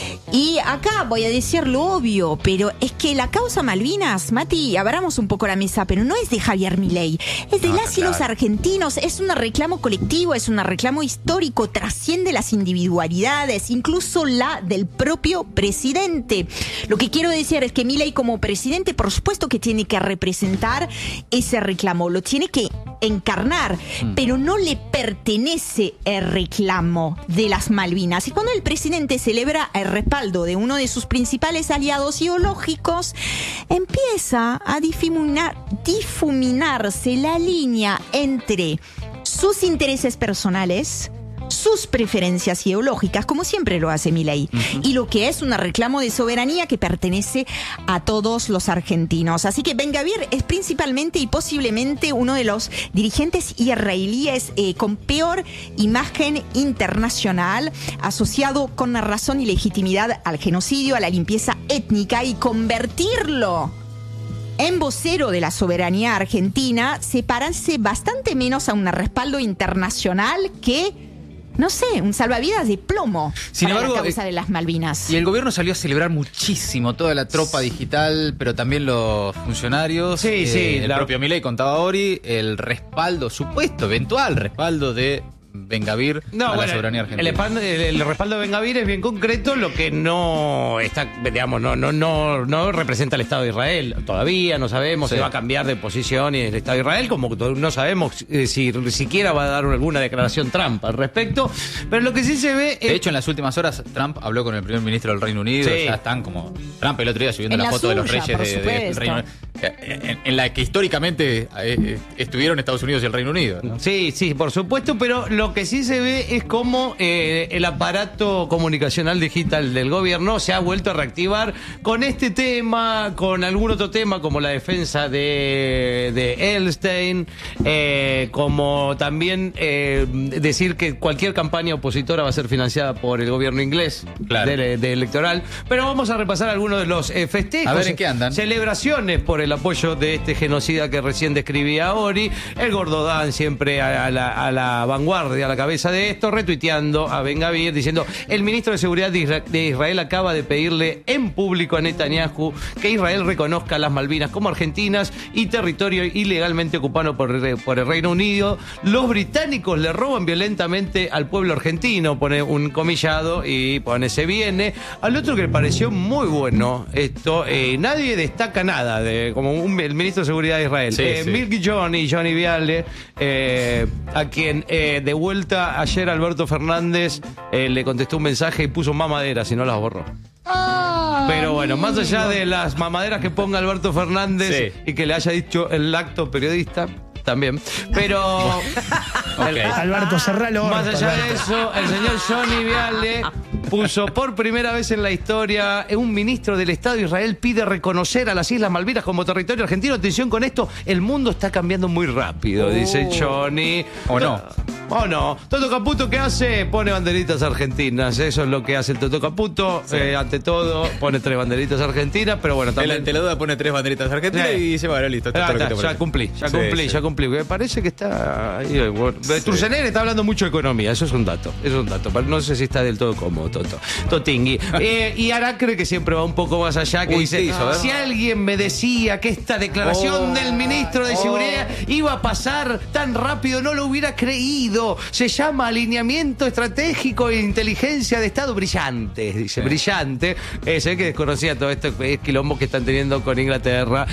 Y acá voy a decir lo obvio, pero es que la causa Malvinas, Mati, abramos un poco la mesa, pero no es de Javier Milei, es de No, las y los claro. argentinos, es un reclamo colectivo, es un reclamo histórico, trasciende las individualidades, incluso la del propio presidente. Lo que quiero decir es que Milei como presidente, por supuesto que tiene que representar ese reclamo, lo tiene que encarnar, pero no le pertenece el reclamo de las Malvinas. Y cuando el presidente celebra el respaldo de uno de sus principales aliados ideológicos, empieza a difuminar, difuminarse la línea entre sus intereses personales, sus preferencias ideológicas, como siempre lo hace Milei, y lo que es un reclamo de soberanía que pertenece a todos los argentinos. Así que Ben-Gvir es principalmente y posiblemente uno de los dirigentes israelíes eh, con peor imagen internacional, asociado con razón y legitimidad al genocidio, a la limpieza étnica, y convertirlo en vocero de la soberanía argentina se parece bastante menos a un respaldo internacional que, no sé, un salvavidas de plomo Sin para embargo, la causa eh, de las Malvinas. Y el gobierno salió a celebrar muchísimo, toda la tropa digital, pero también los funcionarios. Sí, sí, El la- propio Milei contaba Ori, el respaldo, supuesto, eventual respaldo de Bengavir a la soberanía el, argentina. espaldo- el- el respaldo de Bengavir es bien concreto, lo que no está, digamos, no, no, no, no representa el Estado de Israel. Todavía no sabemos Sí. si va a cambiar de posición el Estado de Israel, como to- no sabemos eh, si siquiera va a dar alguna declaración Trump al respecto. Pero lo que sí se ve es. De hecho, en las últimas horas, Trump habló con el primer ministro del Reino Unido. Sí. Ya están como. Trump el otro día subiendo En la la foto de los suya, reyes por de- de- del supuesto. Reino Unido. En, en la que históricamente eh, eh, estuvieron Estados Unidos y el Reino Unido, ¿no? Sí, sí, por supuesto, pero lo que sí se ve es cómo eh, el aparato comunicacional digital del gobierno se ha vuelto a reactivar con este tema, con algún otro tema como la defensa de, de Elstein, eh, como también eh, decir que cualquier campaña opositora va a ser financiada por el gobierno inglés Claro. de, de electoral. Pero vamos a repasar algunos de los eh, festejos. A ver, ¿en qué andan? Celebraciones por el apoyo de este genocida que recién describía Ori. El Gordodán siempre a, a la, a la vanguardia, a la cabeza de esto, retuiteando a Ben-Gvir diciendo: el ministro de Seguridad de Isra- de Israel acaba de pedirle en público a Netanyahu que Israel reconozca las Malvinas como argentinas y territorio ilegalmente ocupado por, el- por el Reino Unido. Los británicos le roban violentamente al pueblo argentino, pone un comillado y pone se viene. Al otro que le pareció muy bueno esto, eh, nadie destaca nada, de, como un- el ministro de Seguridad de Israel. Sí, eh, sí. Milk Johnny, Johnny Viale, eh, a quien eh, de vuelta ayer Alberto Fernández eh, le contestó un mensaje y puso mamadera, si no las borró. Pero bueno, más allá de las mamaderas que ponga Alberto Fernández Sí. y que le haya dicho el acto periodista, también. Pero Ok. Alberto Serralo. más allá de eso, el señor Johnny Viale puso por primera vez en la historia, un ministro del Estado de Israel pide reconocer a las Islas Malvinas como territorio argentino. Atención con esto, el mundo está cambiando muy rápido, dice Johnny. ¿O no? ¿O no? Toto Caputo, ¿qué hace? Pone banderitas argentinas. Eso es lo que hace el Toto Caputo. Sí. Eh, ante todo, pone tres banderitas argentinas, pero bueno, Él también... ante la duda pone tres banderitas argentinas Sí. y dice, bueno, listo. esto es Ah, todo lo que está, te ya parece. cumplí, ya Sí, cumplí, sí. ya cumplí. Me parece que está ahí. eh, bueno. Turcener está hablando mucho de economía, eso es un dato, eso es un dato. Pero no sé si está del todo cómodo, Toto. Totingui. Eh, y Ara cree que siempre va un poco más allá, que Uy, dice, ¿qué hizo? A ver. si alguien me decía que esta declaración Oh. del ministro de Seguridad iba a pasar tan rápido, no lo hubiera creído. Se llama alineamiento estratégico e inteligencia de Estado brillante, dice, Sí. brillante. Eh, sé que desconocía todo esto, eh, quilombo que están teniendo con Inglaterra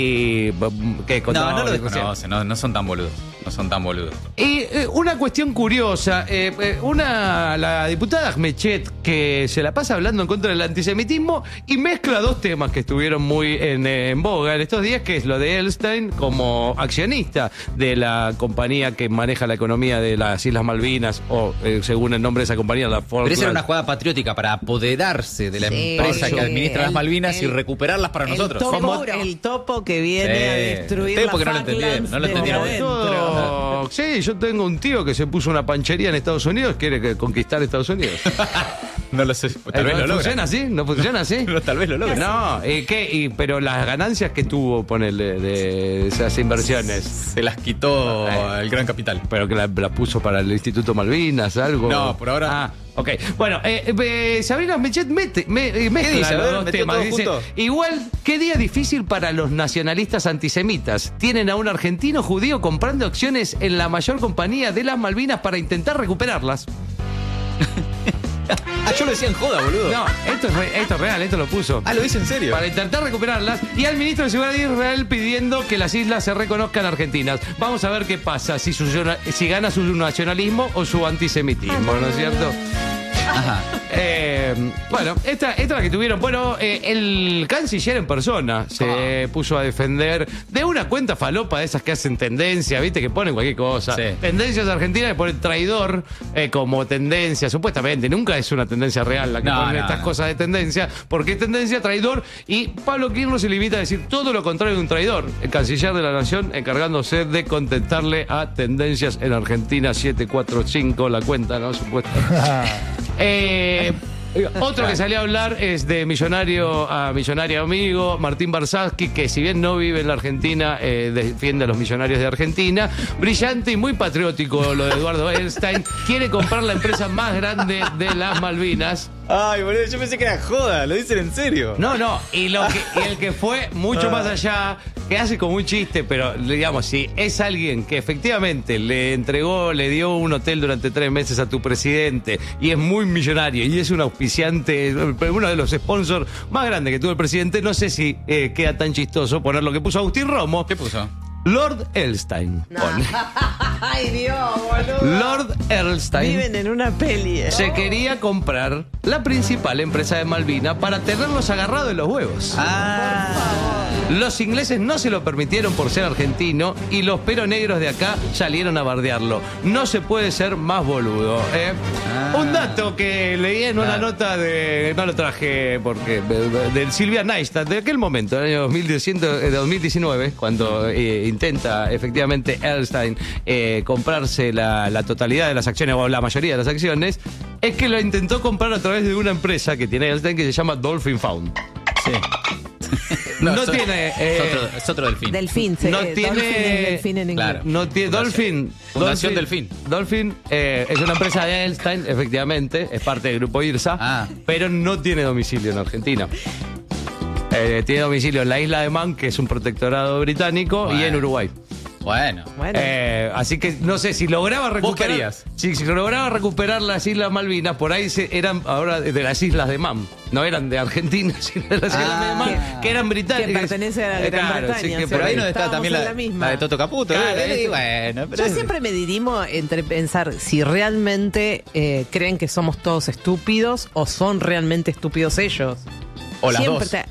y mm, que con No, no lo recién. desconocen, no, no son tan boludos. No son tan boludos. Y eh, una cuestión curiosa, eh, eh, una la diputada Ahmechet, que se la pasa hablando en contra del antisemitismo y mezcla dos temas que estuvieron muy en, eh, en boga en estos días, que es lo de Elstein como accionista de la compañía que maneja la economía de las Islas Malvinas, o eh, según el nombre de esa compañía, la Pero esa era Falkland. una jugada patriótica para apoderarse de la Sí, empresa sí. que administra las El- Malvinas y el- recuperarlas para el nosotros. topo, Como- el topo que viene Sí. a destruir Ustedes las porque no lo entendieron, Falklands no lo desde entendieron. adentro. Todo- Sí, yo tengo un tío que se puso una panchería en Estados Unidos, quiere que- conquistar Estados Unidos. No lo sé, tal Eh, vez ¿no lo logra. ¿Funciona así? ¿No funciona así? No, tal vez lo logra. No, ¿y qué? Y, pero las ganancias que tuvo, ponele, de esas inversiones, Se las quitó Eh. el gran capital. pero que la, la puso para el Instituto Malvinas, algo. No, por ahora- Ah, ok. Bueno, eh, eh, Sabrina Ahmechet mete, me, eh, mezcla dice? A los ver, dos metió temas. todo Dice, junto. igual, qué día difícil para los nacionalistas antisemitas. Tienen a un argentino judío comprando acciones en la mayor compañía de las Malvinas para intentar recuperarlas. Ah, yo lo decía en joda, boludo. No, esto es, re- esto es real, esto lo puso. Ah, lo dice en serio. Para intentar recuperarlas, y al ministro de Seguridad de Israel pidiendo que las islas se reconozcan argentinas. Vamos a ver qué pasa, si, su, si gana su nacionalismo o su antisemitismo, ¿no es cierto? Ajá. Eh, bueno, esta, esta es la que tuvieron. Bueno, eh, el canciller en persona se puso a defender de una cuenta falopa de esas que hacen tendencia, ¿viste? Que ponen cualquier cosa. Sí. Tendencias argentinas, que ponen traidor eh, como tendencia, supuestamente. Nunca es una tendencia real la que No, ponen no, estas no. cosas de tendencia, porque es tendencia, traidor. Y Pablo Kirchner se limita a decir todo lo contrario de un traidor. El canciller de la Nación encargándose de contestarle a Tendencias en Argentina siete cuatro cinco, la cuenta, ¿no? Supuesta. Eh, otro que salió a hablar es de millonario a millonario amigo, Martín Barsaski, que si bien no vive en la Argentina, eh, defiende a los millonarios de Argentina. Brillante y muy patriótico lo de Eduardo Einstein. Quiere comprar la empresa más grande de las Malvinas. Ay, boludo, yo pensé que era joda, lo dicen en serio. No, no, y, lo que, y el que fue mucho más allá, que hace como un chiste, pero digamos, si es alguien que efectivamente le entregó, le dio un hotel durante tres meses a tu presidente y es muy millonario y es un auspiciante, uno de los sponsors más grandes que tuvo el presidente, no sé si eh, queda tan chistoso poner lo que puso Agustín Romo. ¿Qué puso? Lord Elstein. pone. Ay, Dios, boludo. Lord Elstein. Viven en una peli. ¿eh? Se quería comprar la principal empresa de Malvinas para tenerlos agarrados en los huevos. Los ingleses no se lo permitieron por ser argentino y los peronegros de acá salieron a bardearlo. No se puede ser más boludo. ¿eh? Ah. Un dato que leí en una Ah. nota de... No lo traje porque... De, de Silvia Neistat, de aquel momento, del año dos mil diecinueve, cuando eh, intenta efectivamente Elstein eh, comprarse la, la totalidad de las acciones, o la mayoría de las acciones, es que lo intentó comprar a través de una empresa que tiene Elstein que se llama Dolphin Fund. Sí. No es- tiene, Es, eh, otro, es otro delfín. Delfín, se, No eh, tiene- Dolphin es delfín en inglés. Claro. No tiene Dolphin. Fundación Delfín. Dolphin eh, es una empresa de Einstein, efectivamente, es parte del grupo IRSA, Ah. pero no tiene domicilio en Argentina. Eh, tiene domicilio en la isla de Man, que es un protectorado británico, y Bueno. en Uruguay. Bueno. Bueno. Eh, así que no sé si lograba recuperar. querías? Si, si lograba recuperar las Islas Malvinas, por ahí se, eran ahora de las Islas de Man. No eran de Argentina, sino de las Ah. Islas de Man, que eran británicas. Que pertenece a la Eh, Gran claro, Bretaña, sí, que o sea, por Pero ahí ahí no está Estábamos también en la, la misma. la de Toto Caputo. Claro, ¿eh? esto- Y bueno, pero Yo es- siempre me dirimo entre pensar si realmente eh, creen que somos todos estúpidos o son realmente estúpidos ellos. O las Siempre dos. te-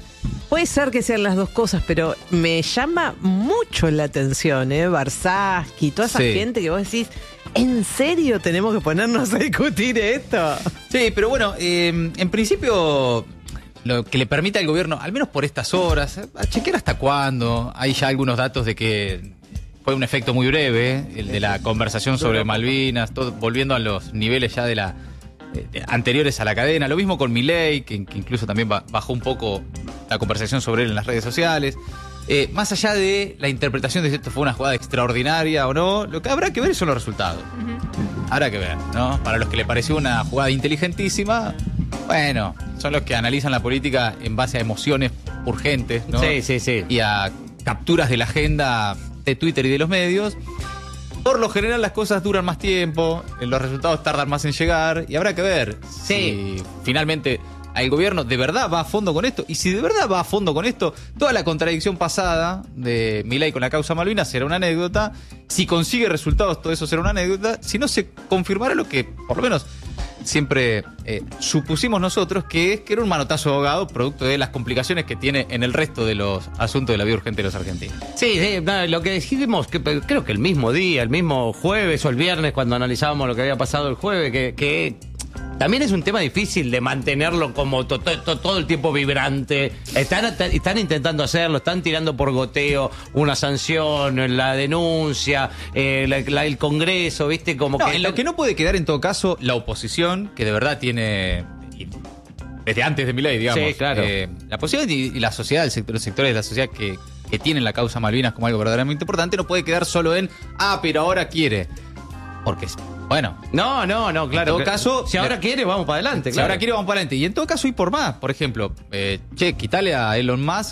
Puede ser que sean las dos cosas, pero me llama mucho la atención, ¿eh? Barsaschi, toda esa Sí. gente que vos decís, ¿en serio tenemos que ponernos a discutir esto? Sí, pero bueno, eh, en principio lo que le permite al gobierno, al menos por estas horas, eh, a chequear hasta cuándo. Hay ya algunos datos de que fue un efecto muy breve, el de la conversación sobre Malvinas, todo, volviendo a los niveles ya de la eh, anteriores a la cadena. Lo mismo con Milei, que, que incluso también ba- bajó un poco la conversación sobre él en las redes sociales. Eh, más allá de la interpretación de si esto fue una jugada extraordinaria o no, lo que habrá que ver son los resultados. Habrá que ver, ¿no? Para los que le pareció una jugada inteligentísima, bueno, son los que analizan la política en base a emociones urgentes, ¿no? Sí, sí, sí. Y a capturas de la agenda de Twitter y de los medios. Por lo general las cosas duran más tiempo, los resultados tardan más en llegar y habrá que ver Sí. si finalmente el gobierno de verdad va a fondo con esto. Y si de verdad va a fondo con esto, toda la contradicción pasada de Milei con la causa Malvinas será una anécdota. Si consigue resultados, todo eso será una anécdota. Si no, se confirmará lo que por lo menos siempre eh, supusimos nosotros, que es que era un manotazo ahogado producto de las complicaciones que tiene en el resto de los asuntos de la vida urgente de los argentinos. Sí, sí, no, lo que dijimos, que, creo que el mismo día, el mismo jueves o el viernes, cuando analizábamos lo que había pasado el jueves, que, que también es un tema difícil de mantenerlo como to, to, to, todo el tiempo vibrante. Están, están intentando hacerlo, están tirando por goteo una sanción, la denuncia, eh, la, la, el Congreso, ¿viste? Como No, que en lo que no puede quedar en todo caso la oposición, que de verdad tiene, y desde antes de Milei, digamos, Sí, claro. eh, la oposición y, y la sociedad, el sector, los sectores de la sociedad que, que tienen la causa Malvinas como algo verdaderamente importante, no puede quedar solo en, ah, pero ahora quiere. Porque, bueno, No, no, no, claro. En todo que- caso, si ahora le- quiere, vamos para adelante, si claro. ahora quiere vamos para adelante. Y en todo caso, ir por más. Por ejemplo, eh, che, quitale a Elon Musk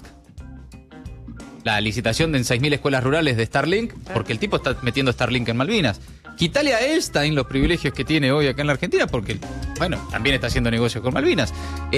la licitación de en seis mil escuelas rurales de Starlink, porque el tipo está metiendo Starlink en Malvinas. Quitale a Elstein los privilegios que tiene hoy acá en la Argentina, porque, bueno, también está haciendo negocio con Malvinas.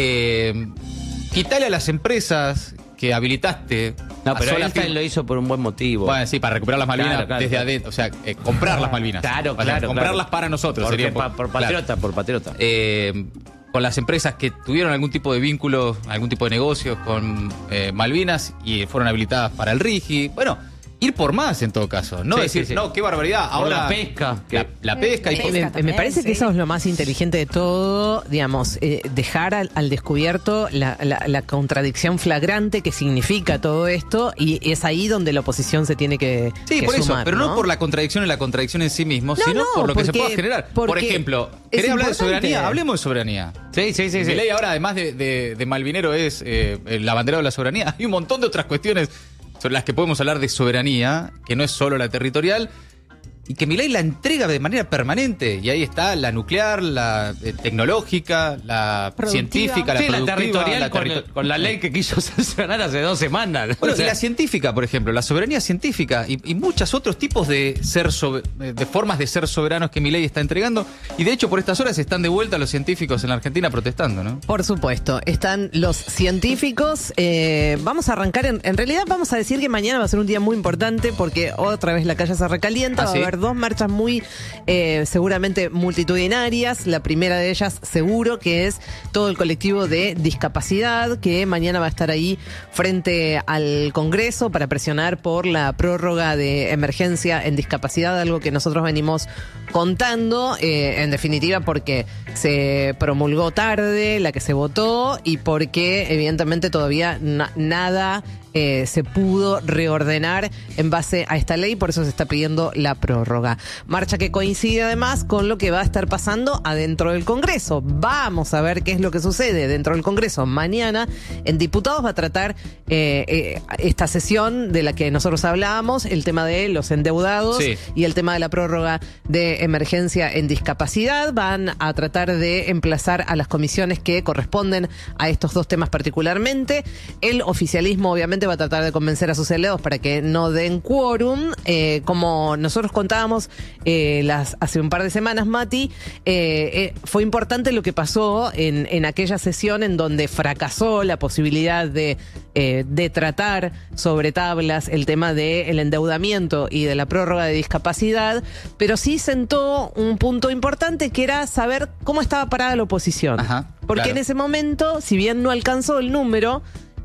Eh, quitale a las empresas que habilitaste. No, a pero sola Einstein firma- lo hizo por un buen motivo. Bueno, sí, para recuperar las Malvinas Claro, claro, desde claro. adentro. O sea, eh, comprar las Malvinas. Claro, O sea, claro, comprarlas claro. para nosotros. Porque sería pa- por claro. patriota, por patriota. Eh, con las empresas que tuvieron algún tipo de vínculo, algún tipo de negocios con eh, Malvinas y fueron habilitadas para el RIGI. Bueno, ir por más en todo caso. No Sí, decir, sí, sí. no, qué barbaridad. Por Ahora la pesca, La, que- la pesca y Eh, por- pesca me, también, me parece que sí. eso es lo más inteligente de todo, digamos, eh, dejar al, al descubierto la, la- la contradicción flagrante que significa todo esto, y es ahí donde la oposición se tiene que, Sí, que por eso, sumar, pero no por la contradicción en la contradicción en sí mismo, No, sino no, por lo que se porque- pueda generar. Por porque ejemplo, es ¿querés hablar de importante. soberanía? Hablemos de soberanía. Sí, sí, sí. sí. Milei ahora, además de, de, de Malvinero, es eh, el abanderado de la soberanía. Hay un montón de otras cuestiones sobre las que podemos hablar de soberanía, que no es solo la territorial, y que Milei la entrega de manera permanente. Y ahí está la nuclear, la eh, tecnológica, la Productiva. científica, la Sí, la productiva, territorial la con, territo- el- con la ley que quiso sancionar hace dos semanas. Bueno, O sea, y la científica, por ejemplo, la soberanía científica y, y muchos otros tipos de ser sobe- de formas de ser soberanos que Milei está entregando. Y de hecho, por estas horas están de vuelta los científicos en la Argentina protestando, ¿no? Por supuesto, están los científicos. Eh, vamos a arrancar, en, en realidad vamos a decir que mañana va a ser un día muy importante porque otra vez la calle se recalienta, ¿Ah, va sí? a haber dos marchas muy eh, seguramente multitudinarias. La primera de ellas seguro que es todo el colectivo de discapacidad, que mañana va a estar ahí frente al Congreso para presionar por la prórroga de emergencia en discapacidad, algo que nosotros venimos contando, eh, en definitiva porque se promulgó tarde la que se votó y porque evidentemente todavía na- nada eh, se pudo reordenar en base a esta ley, por eso se está pidiendo la prórroga. Marcha que coincide además con lo que va a estar pasando adentro del Congreso. Vamos a ver qué es lo que sucede dentro del Congreso. Mañana en Diputados va a tratar eh, eh, esta sesión de la que nosotros hablábamos, el tema de los endeudados Sí. y el tema de la prórroga de emergencia en discapacidad. Van a tratar de emplazar a las comisiones que corresponden a estos dos temas particularmente. El oficialismo obviamente va a tratar de convencer a sus aliados para que no den quórum. Eh, como nosotros contábamos eh, las, hace un par de semanas, Mati, eh, eh, fue importante lo que pasó en, en aquella sesión en donde fracasó la posibilidad de, eh, de tratar sobre tablas el tema del endeudamiento y de la prórroga de discapacidad, pero sí sentó un punto importante que era saber cómo estaba parada la oposición. Ajá, Porque claro. en ese momento, si bien no alcanzó el número,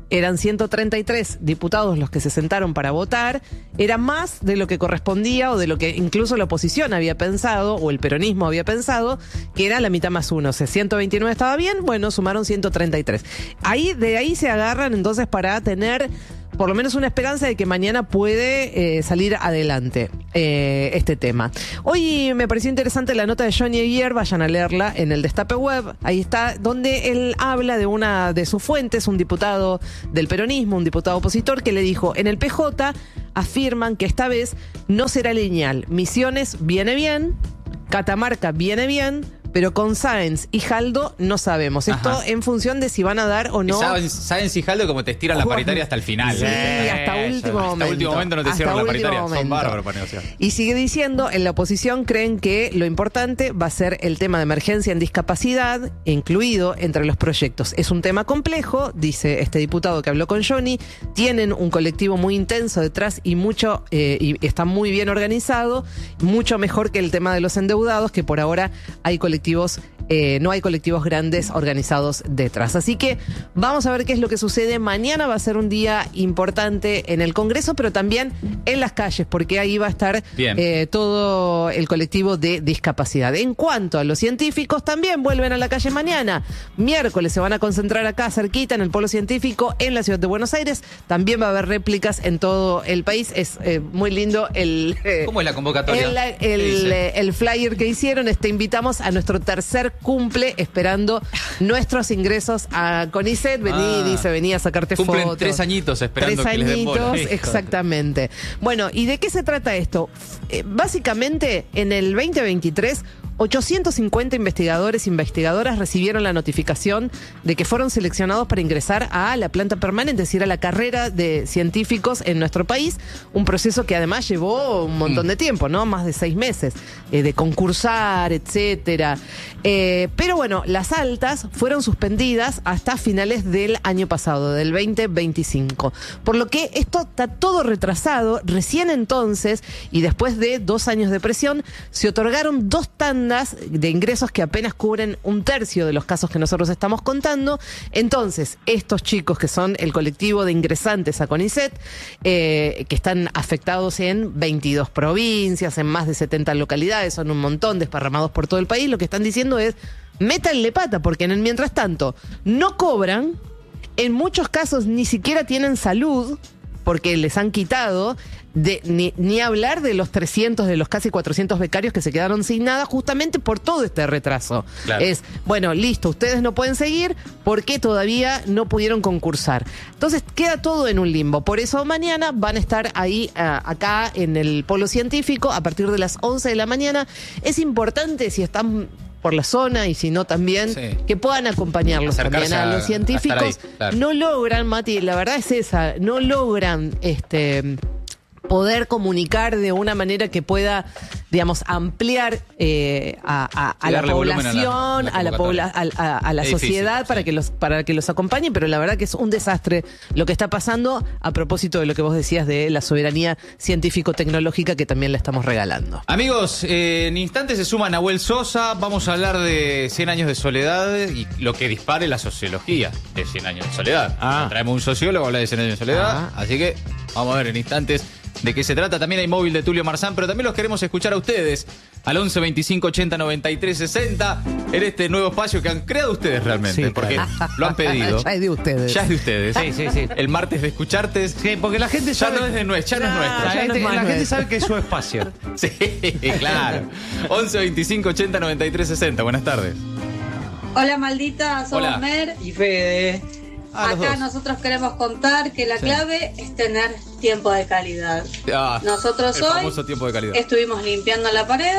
eran ciento treinta y tres diputados los que se sentaron para votar, era más de lo que correspondía o de lo que incluso la oposición había pensado o el peronismo había pensado, que era la mitad más uno. O sea, ciento veintinueve estaba bien, bueno, sumaron ciento treinta y tres. Ahí, de ahí se agarran entonces para tener por lo menos una esperanza de que mañana puede eh, salir adelante eh, este tema. Hoy me pareció interesante la nota de Johnny Aguirre, vayan a leerla en el Destape Web, ahí está, donde él habla de una de sus fuentes, un diputado del peronismo, un diputado opositor, que le dijo, en el P J afirman que esta vez no será lineal, Misiones viene bien, Catamarca viene bien, pero con Sáenz y Jaldo no sabemos. Esto Ajá. en función de si van a dar o no. Sáenz, Sáenz y Jaldo como te estiran la paritaria hasta el final. Sí, ¿eh? hasta último hasta momento. último momento no te Hasta cierran la último paritaria. Son momento. bárbaros para negociar. Y sigue diciendo, en la oposición creen que lo importante va a ser el tema de emergencia en discapacidad, incluido entre los proyectos. Es un tema complejo, dice este diputado que habló con Johnny, tienen un colectivo muy intenso detrás y mucho eh, y está muy bien organizado, mucho mejor que el tema de los endeudados, que por ahora hay colectivos Eh, no hay colectivos grandes organizados detrás. Así que vamos a ver qué es lo que sucede. Mañana va a ser un día importante en el Congreso, pero también en las calles, porque ahí va a estar eh, todo el colectivo de discapacidad. En cuanto a los científicos, también vuelven a la calle mañana. Miércoles se van a concentrar acá cerquita en el Polo Científico en la ciudad de Buenos Aires. También va a haber réplicas en todo el país. Es eh, muy lindo el... Eh, ¿Cómo es la convocatoria? El, el, eh, el flyer que hicieron. Te invitamos a nuestro tercer cumple, esperando nuestros ingresos a CONICET. Vení, Ah, dice, vení a sacarte cumplen fotos. tres añitos esperando Tres que les den bola. añitos, exactamente. Bueno, ¿y de qué se trata esto? Eh, básicamente, en el veinte veintitrés, ochocientos cincuenta investigadores e investigadoras recibieron la notificación de que fueron seleccionados para ingresar a la planta permanente, es decir, a la carrera de científicos en nuestro país, un proceso que además llevó un montón de tiempo, ¿no? Más de seis meses, eh, de concursar, etcétera. Eh, pero bueno, las altas fueron suspendidas hasta finales del año pasado, del veinte veinticinco. Por lo que esto está todo retrasado. Recién entonces, y después de dos años de presión, se otorgaron dos tandas de ingresos que apenas cubren un tercio de los casos que nosotros estamos contando. Entonces, estos chicos que son el colectivo de ingresantes a CONICET, eh, que están afectados en veintidós provincias, en más de setenta localidades, son un montón desparramados por todo el país, lo que están diciendo es, métanle pata, porque en el mientras tanto no cobran, en muchos casos ni siquiera tienen salud, porque les han quitado, de, ni, ni hablar de los trescientos, de los casi cuatrocientos becarios que se quedaron sin nada justamente por todo este retraso. Claro. Es, bueno, listo, ustedes no pueden seguir porque todavía no pudieron concursar. Entonces queda todo en un limbo. Por eso mañana van a estar ahí, uh, acá en el Polo Científico, a partir de las once de la mañana. Es importante, si están por la zona y si no también, sí, que puedan acompañarlos también a, a los científicos. A ahí, claro. No logran, Mati, la verdad es esa, no logran este poder comunicar de una manera que pueda, digamos, ampliar eh, a, a, a la población, a la, a la, pobla, a, a, a la es sociedad difícil, para, sí, que los, para que los acompañen, pero la verdad que es un desastre lo que está pasando a propósito de lo que vos decías de la soberanía científico-tecnológica que también la estamos regalando. Amigos, eh, en instantes se suma Nahuel Sosa, vamos a hablar de cien años de soledad y lo que dispare la sociología de cien años de soledad. Ah. Traemos un sociólogo a hablar de cien años de soledad, ah. así que vamos a ver en instantes de qué se trata. También hay móvil de Tulio Marzán, pero también los queremos escuchar a ustedes al once veinticinco ochenta noventa y tres sesenta en este nuevo espacio que han creado ustedes realmente, sí, porque claro, lo han pedido. Ya es de ustedes. Ya es de ustedes. Sí, sí, sí. El martes de escucharte. Sí, porque la gente sabe. Ya no es de nuestro, ya no, no es nuestro. La, gente, no es la gente sabe que es su espacio. Sí, claro. once veinticinco ochenta noventa y tres sesenta. Buenas tardes. Hola, maldita. Somos Hola. Mer y Fede. Ah, acá nosotros queremos contar que la sí. clave es tener tiempo de calidad. Ah, nosotros hoy tiempo de calidad. estuvimos limpiando la pared.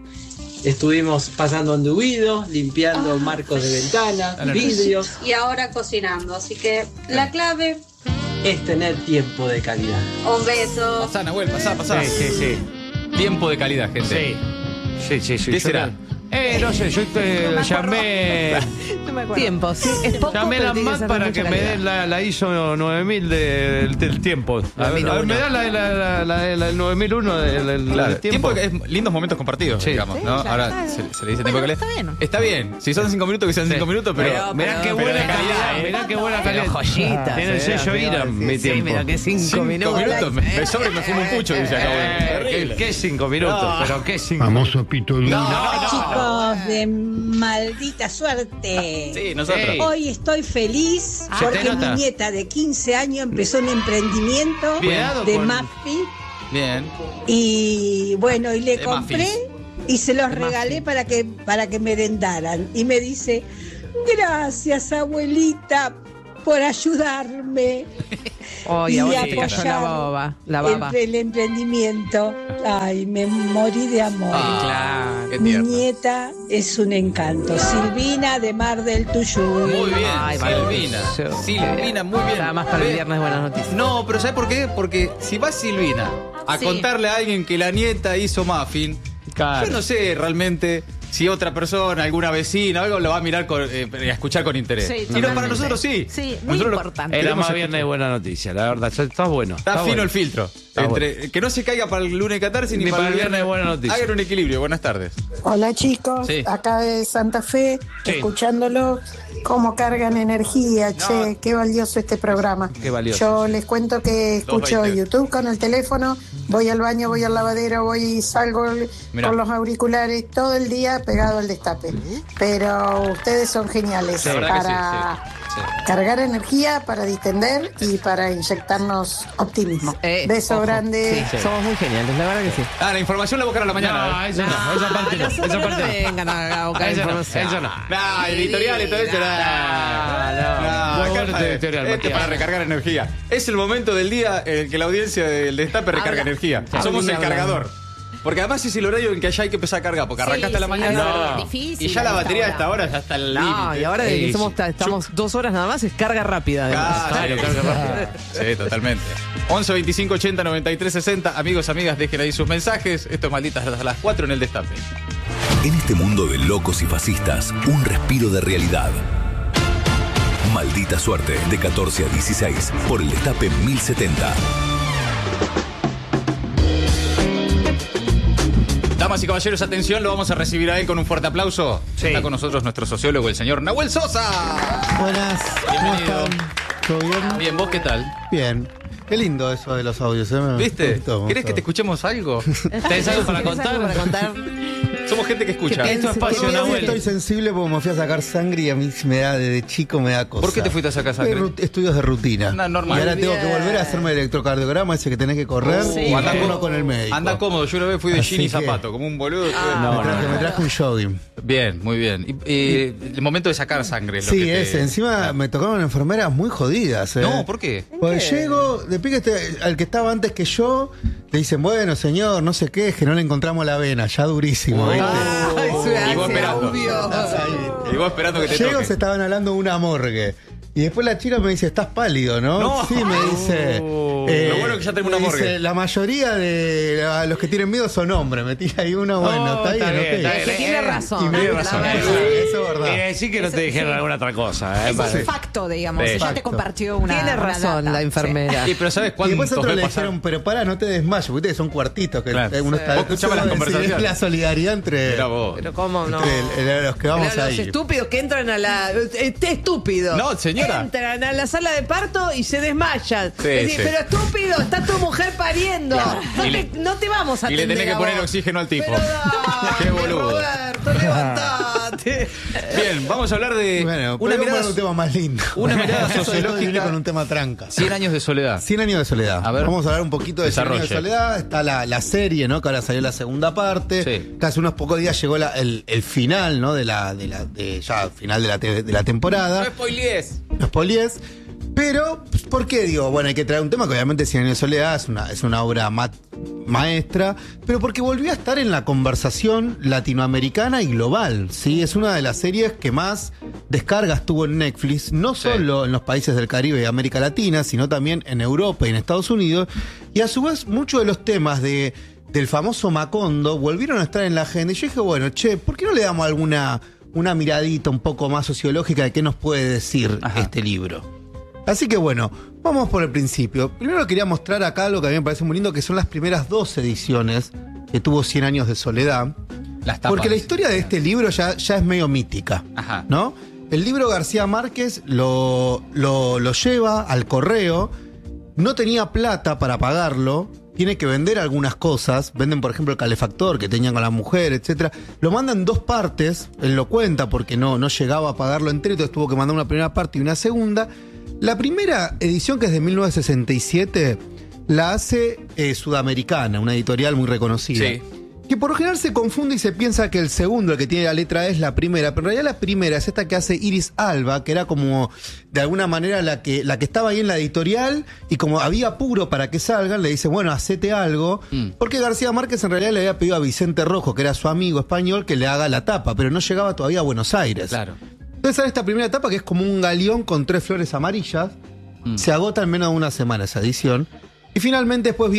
Estuvimos pasando enduido, limpiando ah, marcos de ventana, ah, vidrios. Y ahora cocinando. Así que sí. la clave es tener tiempo de calidad. Un beso. Pasá, Nahuel, pasá, pasá. Sí, sí, sí. Tiempo de calidad, gente. Sí, sí, sí. sí. ¿Qué será? Eh, no sé, yo te llamé. No me acuerdo. Tiempo, sí, es poco, Llamé a pero la tiene que M A T ser de para mucha que me calidad. den la, la I S O nueve mil de- del, del tiempo. A ver, a ver, me da la, la, la, la, la- el nueve mil uno del, del- Claro, del tiempo. tiempo que es lindos momentos compartidos, Sí. digamos, Sí, ¿no? claro. Ahora se, se le dice tiempo Bueno, que está bien. Está bien. Si son cinco minutos, que sean Sí. cinco minutos, pero. Pero- Mirá qué pero buena de calidad, calidad, ¿eh? mirá qué buena Pero calidad. joyitas, Tiene el eh, sello sí, Iram, mi sí, tiempo. pero que cinco, Cinco minutos. minutos. Me, me sobra y me fumo un pucho, dice acá. Eh, Terrible. ¿Qué, qué cinco minutos? No. Pero qué cinco Famoso pito duro. Chicos de maldita suerte. Sí, nosotros. Ey. Hoy estoy feliz Se te porque nota. mi nieta de quince años empezó un emprendimiento Cuidado de con- muffin Bien. y bueno, y le De compré muffins. y se los De regalé para que para que merendaran y me dice, "Gracias, abuelita, por ayudarme." Oh, y y a vos se te cayó apoyar la baba. La baba. el, el emprendimiento. Ay, me morí de amor. Ah, qué Mi tierno. nieta es un encanto. Silvina de Mar del Tuyuy. Muy bien, Ay, Silvina. maravilloso. Silvina, muy bien. Nada más para el Ve- viernes buenas noticias. No, pero ¿sabes por qué? Porque si va Silvina a Sí. contarle a alguien que la nieta hizo muffin, Claro. yo no sé realmente si otra persona, alguna vecina, algo lo va a mirar con, eh, a escuchar con interés. Sí, Si no, totalmente. para nosotros sí. Sí, muy Nosotros lo- importante. Era queremos más viernes de escuchar. buena noticia, la verdad. Está bueno. Está, fino bueno. el filtro. Está Entre, Que no se caiga para el lunes de catarsis ni, para el viernes de buena noticia. Hagan un equilibrio. Buenas tardes. Hola chicos, Sí. acá de Santa Fe, Sí. escuchándolo, cómo cargan energía, che, qué valioso este programa. Qué valioso. Yo les cuento que escucho dos veinte. YouTube con el teléfono, voy al baño, voy al lavadero, voy y salgo Mirá. con los auriculares todo el día pegado al destape. Pero ustedes son geniales La verdad que para sí, sí, sí. cargar energía, para distender y para inyectarnos optimismo. Eh, Beso ojo. grande. Sí, somos muy geniales, la verdad que sí. Ah, la información la buscan a la mañana. No, ¿eh? eso no, esa parte no. nosotros Esa no parte no. vengan a buscar Eso no, información. eso no. Nah, editorial y todo eso. nah. no. Nah, Muy acá bueno está- tu editorial, este Matías. para recargar energía. Es el momento del día en el que la audiencia del Destape recarga Habla. energía. Sí. Somos el Habla. cargador. Porque además es el horario en que allá hay que empezar a cargar, porque Sí, arrancaste a la sí, mañana es difícil y ya la a esta batería a hora. esta hora ya está al No, límite. y ahora de que Sí, somos, estamos dos horas nada más, es carga rápida. además. Claro, Claro, sí. carga rápida. Sí, totalmente. once veinticinco ochenta noventa y tres sesenta. Amigos, amigas, dejen ahí sus mensajes. Esto es Malditas a las cuatro en el Destape. En este mundo de locos y fascistas, un respiro de realidad. Maldita suerte, de catorce a dieciséis, por el Destape mil setenta. Damas y caballeros, atención, lo vamos a recibir a él con un fuerte aplauso. Sí. Está con nosotros nuestro sociólogo, el señor Nahuel Sosa. Buenas. Bienvenido. ¿Cómo están? ¿Todo bien? Bien, ¿vos qué tal? Bien. Qué lindo eso de los audios, ¿eh? Me- me ¿Viste? gustó, me ¿Querés que gustó. te escuchemos algo? ¿Tenés algo para ¿Tenés algo contar? para contar? Somos gente que escucha. ¿Qué Esto es piensas? espacio, Hoy Nahuel. estoy sensible porque me fui a sacar sangre y a mí me da, desde chico me da cosa. ¿Por qué te fuiste a sacar sangre? Eh, ru- Estudios de rutina. No, normal. Y ahora tengo que Bien. volver a hacerme el electrocardiograma ese que tenés que correr Uh, y anda turno cómodo. con el médico. Anda cómodo. Yo una vez fui de Así jean y que- zapato, como un boludo. No, me, traje, no, me traje un jogging. Bien, muy bien. Y, y el momento de sacar sangre es lo Sí, que te- ese. Encima me tocaron enfermeras muy jodidas. ¿eh? No, ¿por qué? Pues llego, de pique este, al que estaba antes que yo, le dicen, bueno, señor, no sé qué, es que no le encontramos la vena, ya durísimo, ¿viste? Ay, su Y vos ese esperando. audio. Y vos esperando que te Llego, toque. se estaban hablando de una morgue. Y después la chica me dice, estás pálido, ¿no? No. Sí, me dice. eh, Lo bueno que ya tengo una me morgue. dice, la mayoría de la- los que tienen miedo son hombres. Me tira ahí uno, bueno, Oh, está bien, está bien, ok. está Es que tiene razón. Y me- Tiene razón. La verdad. Eso, eso es verdad. Quiere decir que no te dijeron alguna otra cosa. ¿eh? Ese es un facto, digamos. Sí. Ella te Facto. compartió una. Tiene una razón data. la enfermera. Sí, pero ¿sabes Y cuántos después otros ve le pasar? dijeron, pero pará, no te desmayes, porque ustedes son cuartitos, que Claro. uno Sí. está. Vos escuchabas las Sí, conversaciones. es la solidaridad entre, Mirá vos. Pero cómo no. entre el- el- los que vamos Pero los ahí. estúpidos que entran a la. Este estúpido. No, señora. Entran a la sala de parto y se desmayan. Sí, Es decir, sí. pero estúpido, está tu mujer pariendo. No, Y le- te, no te vamos a y le atender tenés que a poner vos. oxígeno al tipo. Pero dale, Qué boludo. Roberto, levantate. Bien, vamos a hablar de Bueno, una una mirada, un tema más lindo. una mirada Eso sociológica. viene con un tema tranca. cien años de soledad. cien años de soledad. A ver. Vamos a hablar un poquito de cien años de Desarrolle. soledad. Está la, la serie, ¿no? Que ahora salió la segunda parte. Sí. Que hace unos pocos días llegó la- el, el final, ¿no? De la, de la, de ya final de la, te- de la temporada. spoilees. Los poliés. Pero, pues, ¿por qué digo? Bueno, hay que traer un tema que obviamente Cien años de soledad es una, es una obra ma- maestra, pero porque volvió a estar en la conversación latinoamericana y global, ¿sí? Es una de las series que más descargas tuvo en Netflix, no Sí. solo en los países del Caribe y América Latina, sino también en Europa y en Estados Unidos. Y a su vez, muchos de los temas de del famoso Macondo volvieron a estar en la agenda. Y yo dije, bueno, che, ¿por qué no le damos alguna una miradita un poco más sociológica de qué nos puede decir Ajá. este libro? Así que bueno, vamos por el principio. Primero quería mostrar acá algo que a mí me parece muy lindo, que son las primeras dos ediciones que tuvo cien años de soledad. Las tapas, porque la historia de este libro ya, ya es medio mítica, Ajá. ¿no? El libro García Márquez lo, lo, lo lleva al correo, no tenía plata para pagarlo, tiene que vender algunas cosas, venden por ejemplo el calefactor que tenían con la mujer, etcétera. Lo manda en dos partes, él lo cuenta porque no, no llegaba a pagarlo entero, entonces tuvo que mandar una primera parte y una segunda. La primera edición, que es de mil novecientos sesenta y siete, la hace eh, Sudamericana, una editorial muy reconocida. Sí. Que por lo general se confunde y se piensa que el segundo, el que tiene la letra E, es la primera, pero en realidad la primera es esta que hace Iris Alba, que era como de alguna manera la que, la que estaba ahí en la editorial, y como había apuro para que salgan, le dice, bueno, hacete algo, mm. porque García Márquez en realidad le había pedido a Vicente Rojo, que era su amigo español, que le haga la tapa, pero no llegaba todavía a Buenos Aires. Claro. Entonces sale esta primera etapa, que es como un galeón con tres flores amarillas, mm. se agota en menos de una semana esa edición, y finalmente después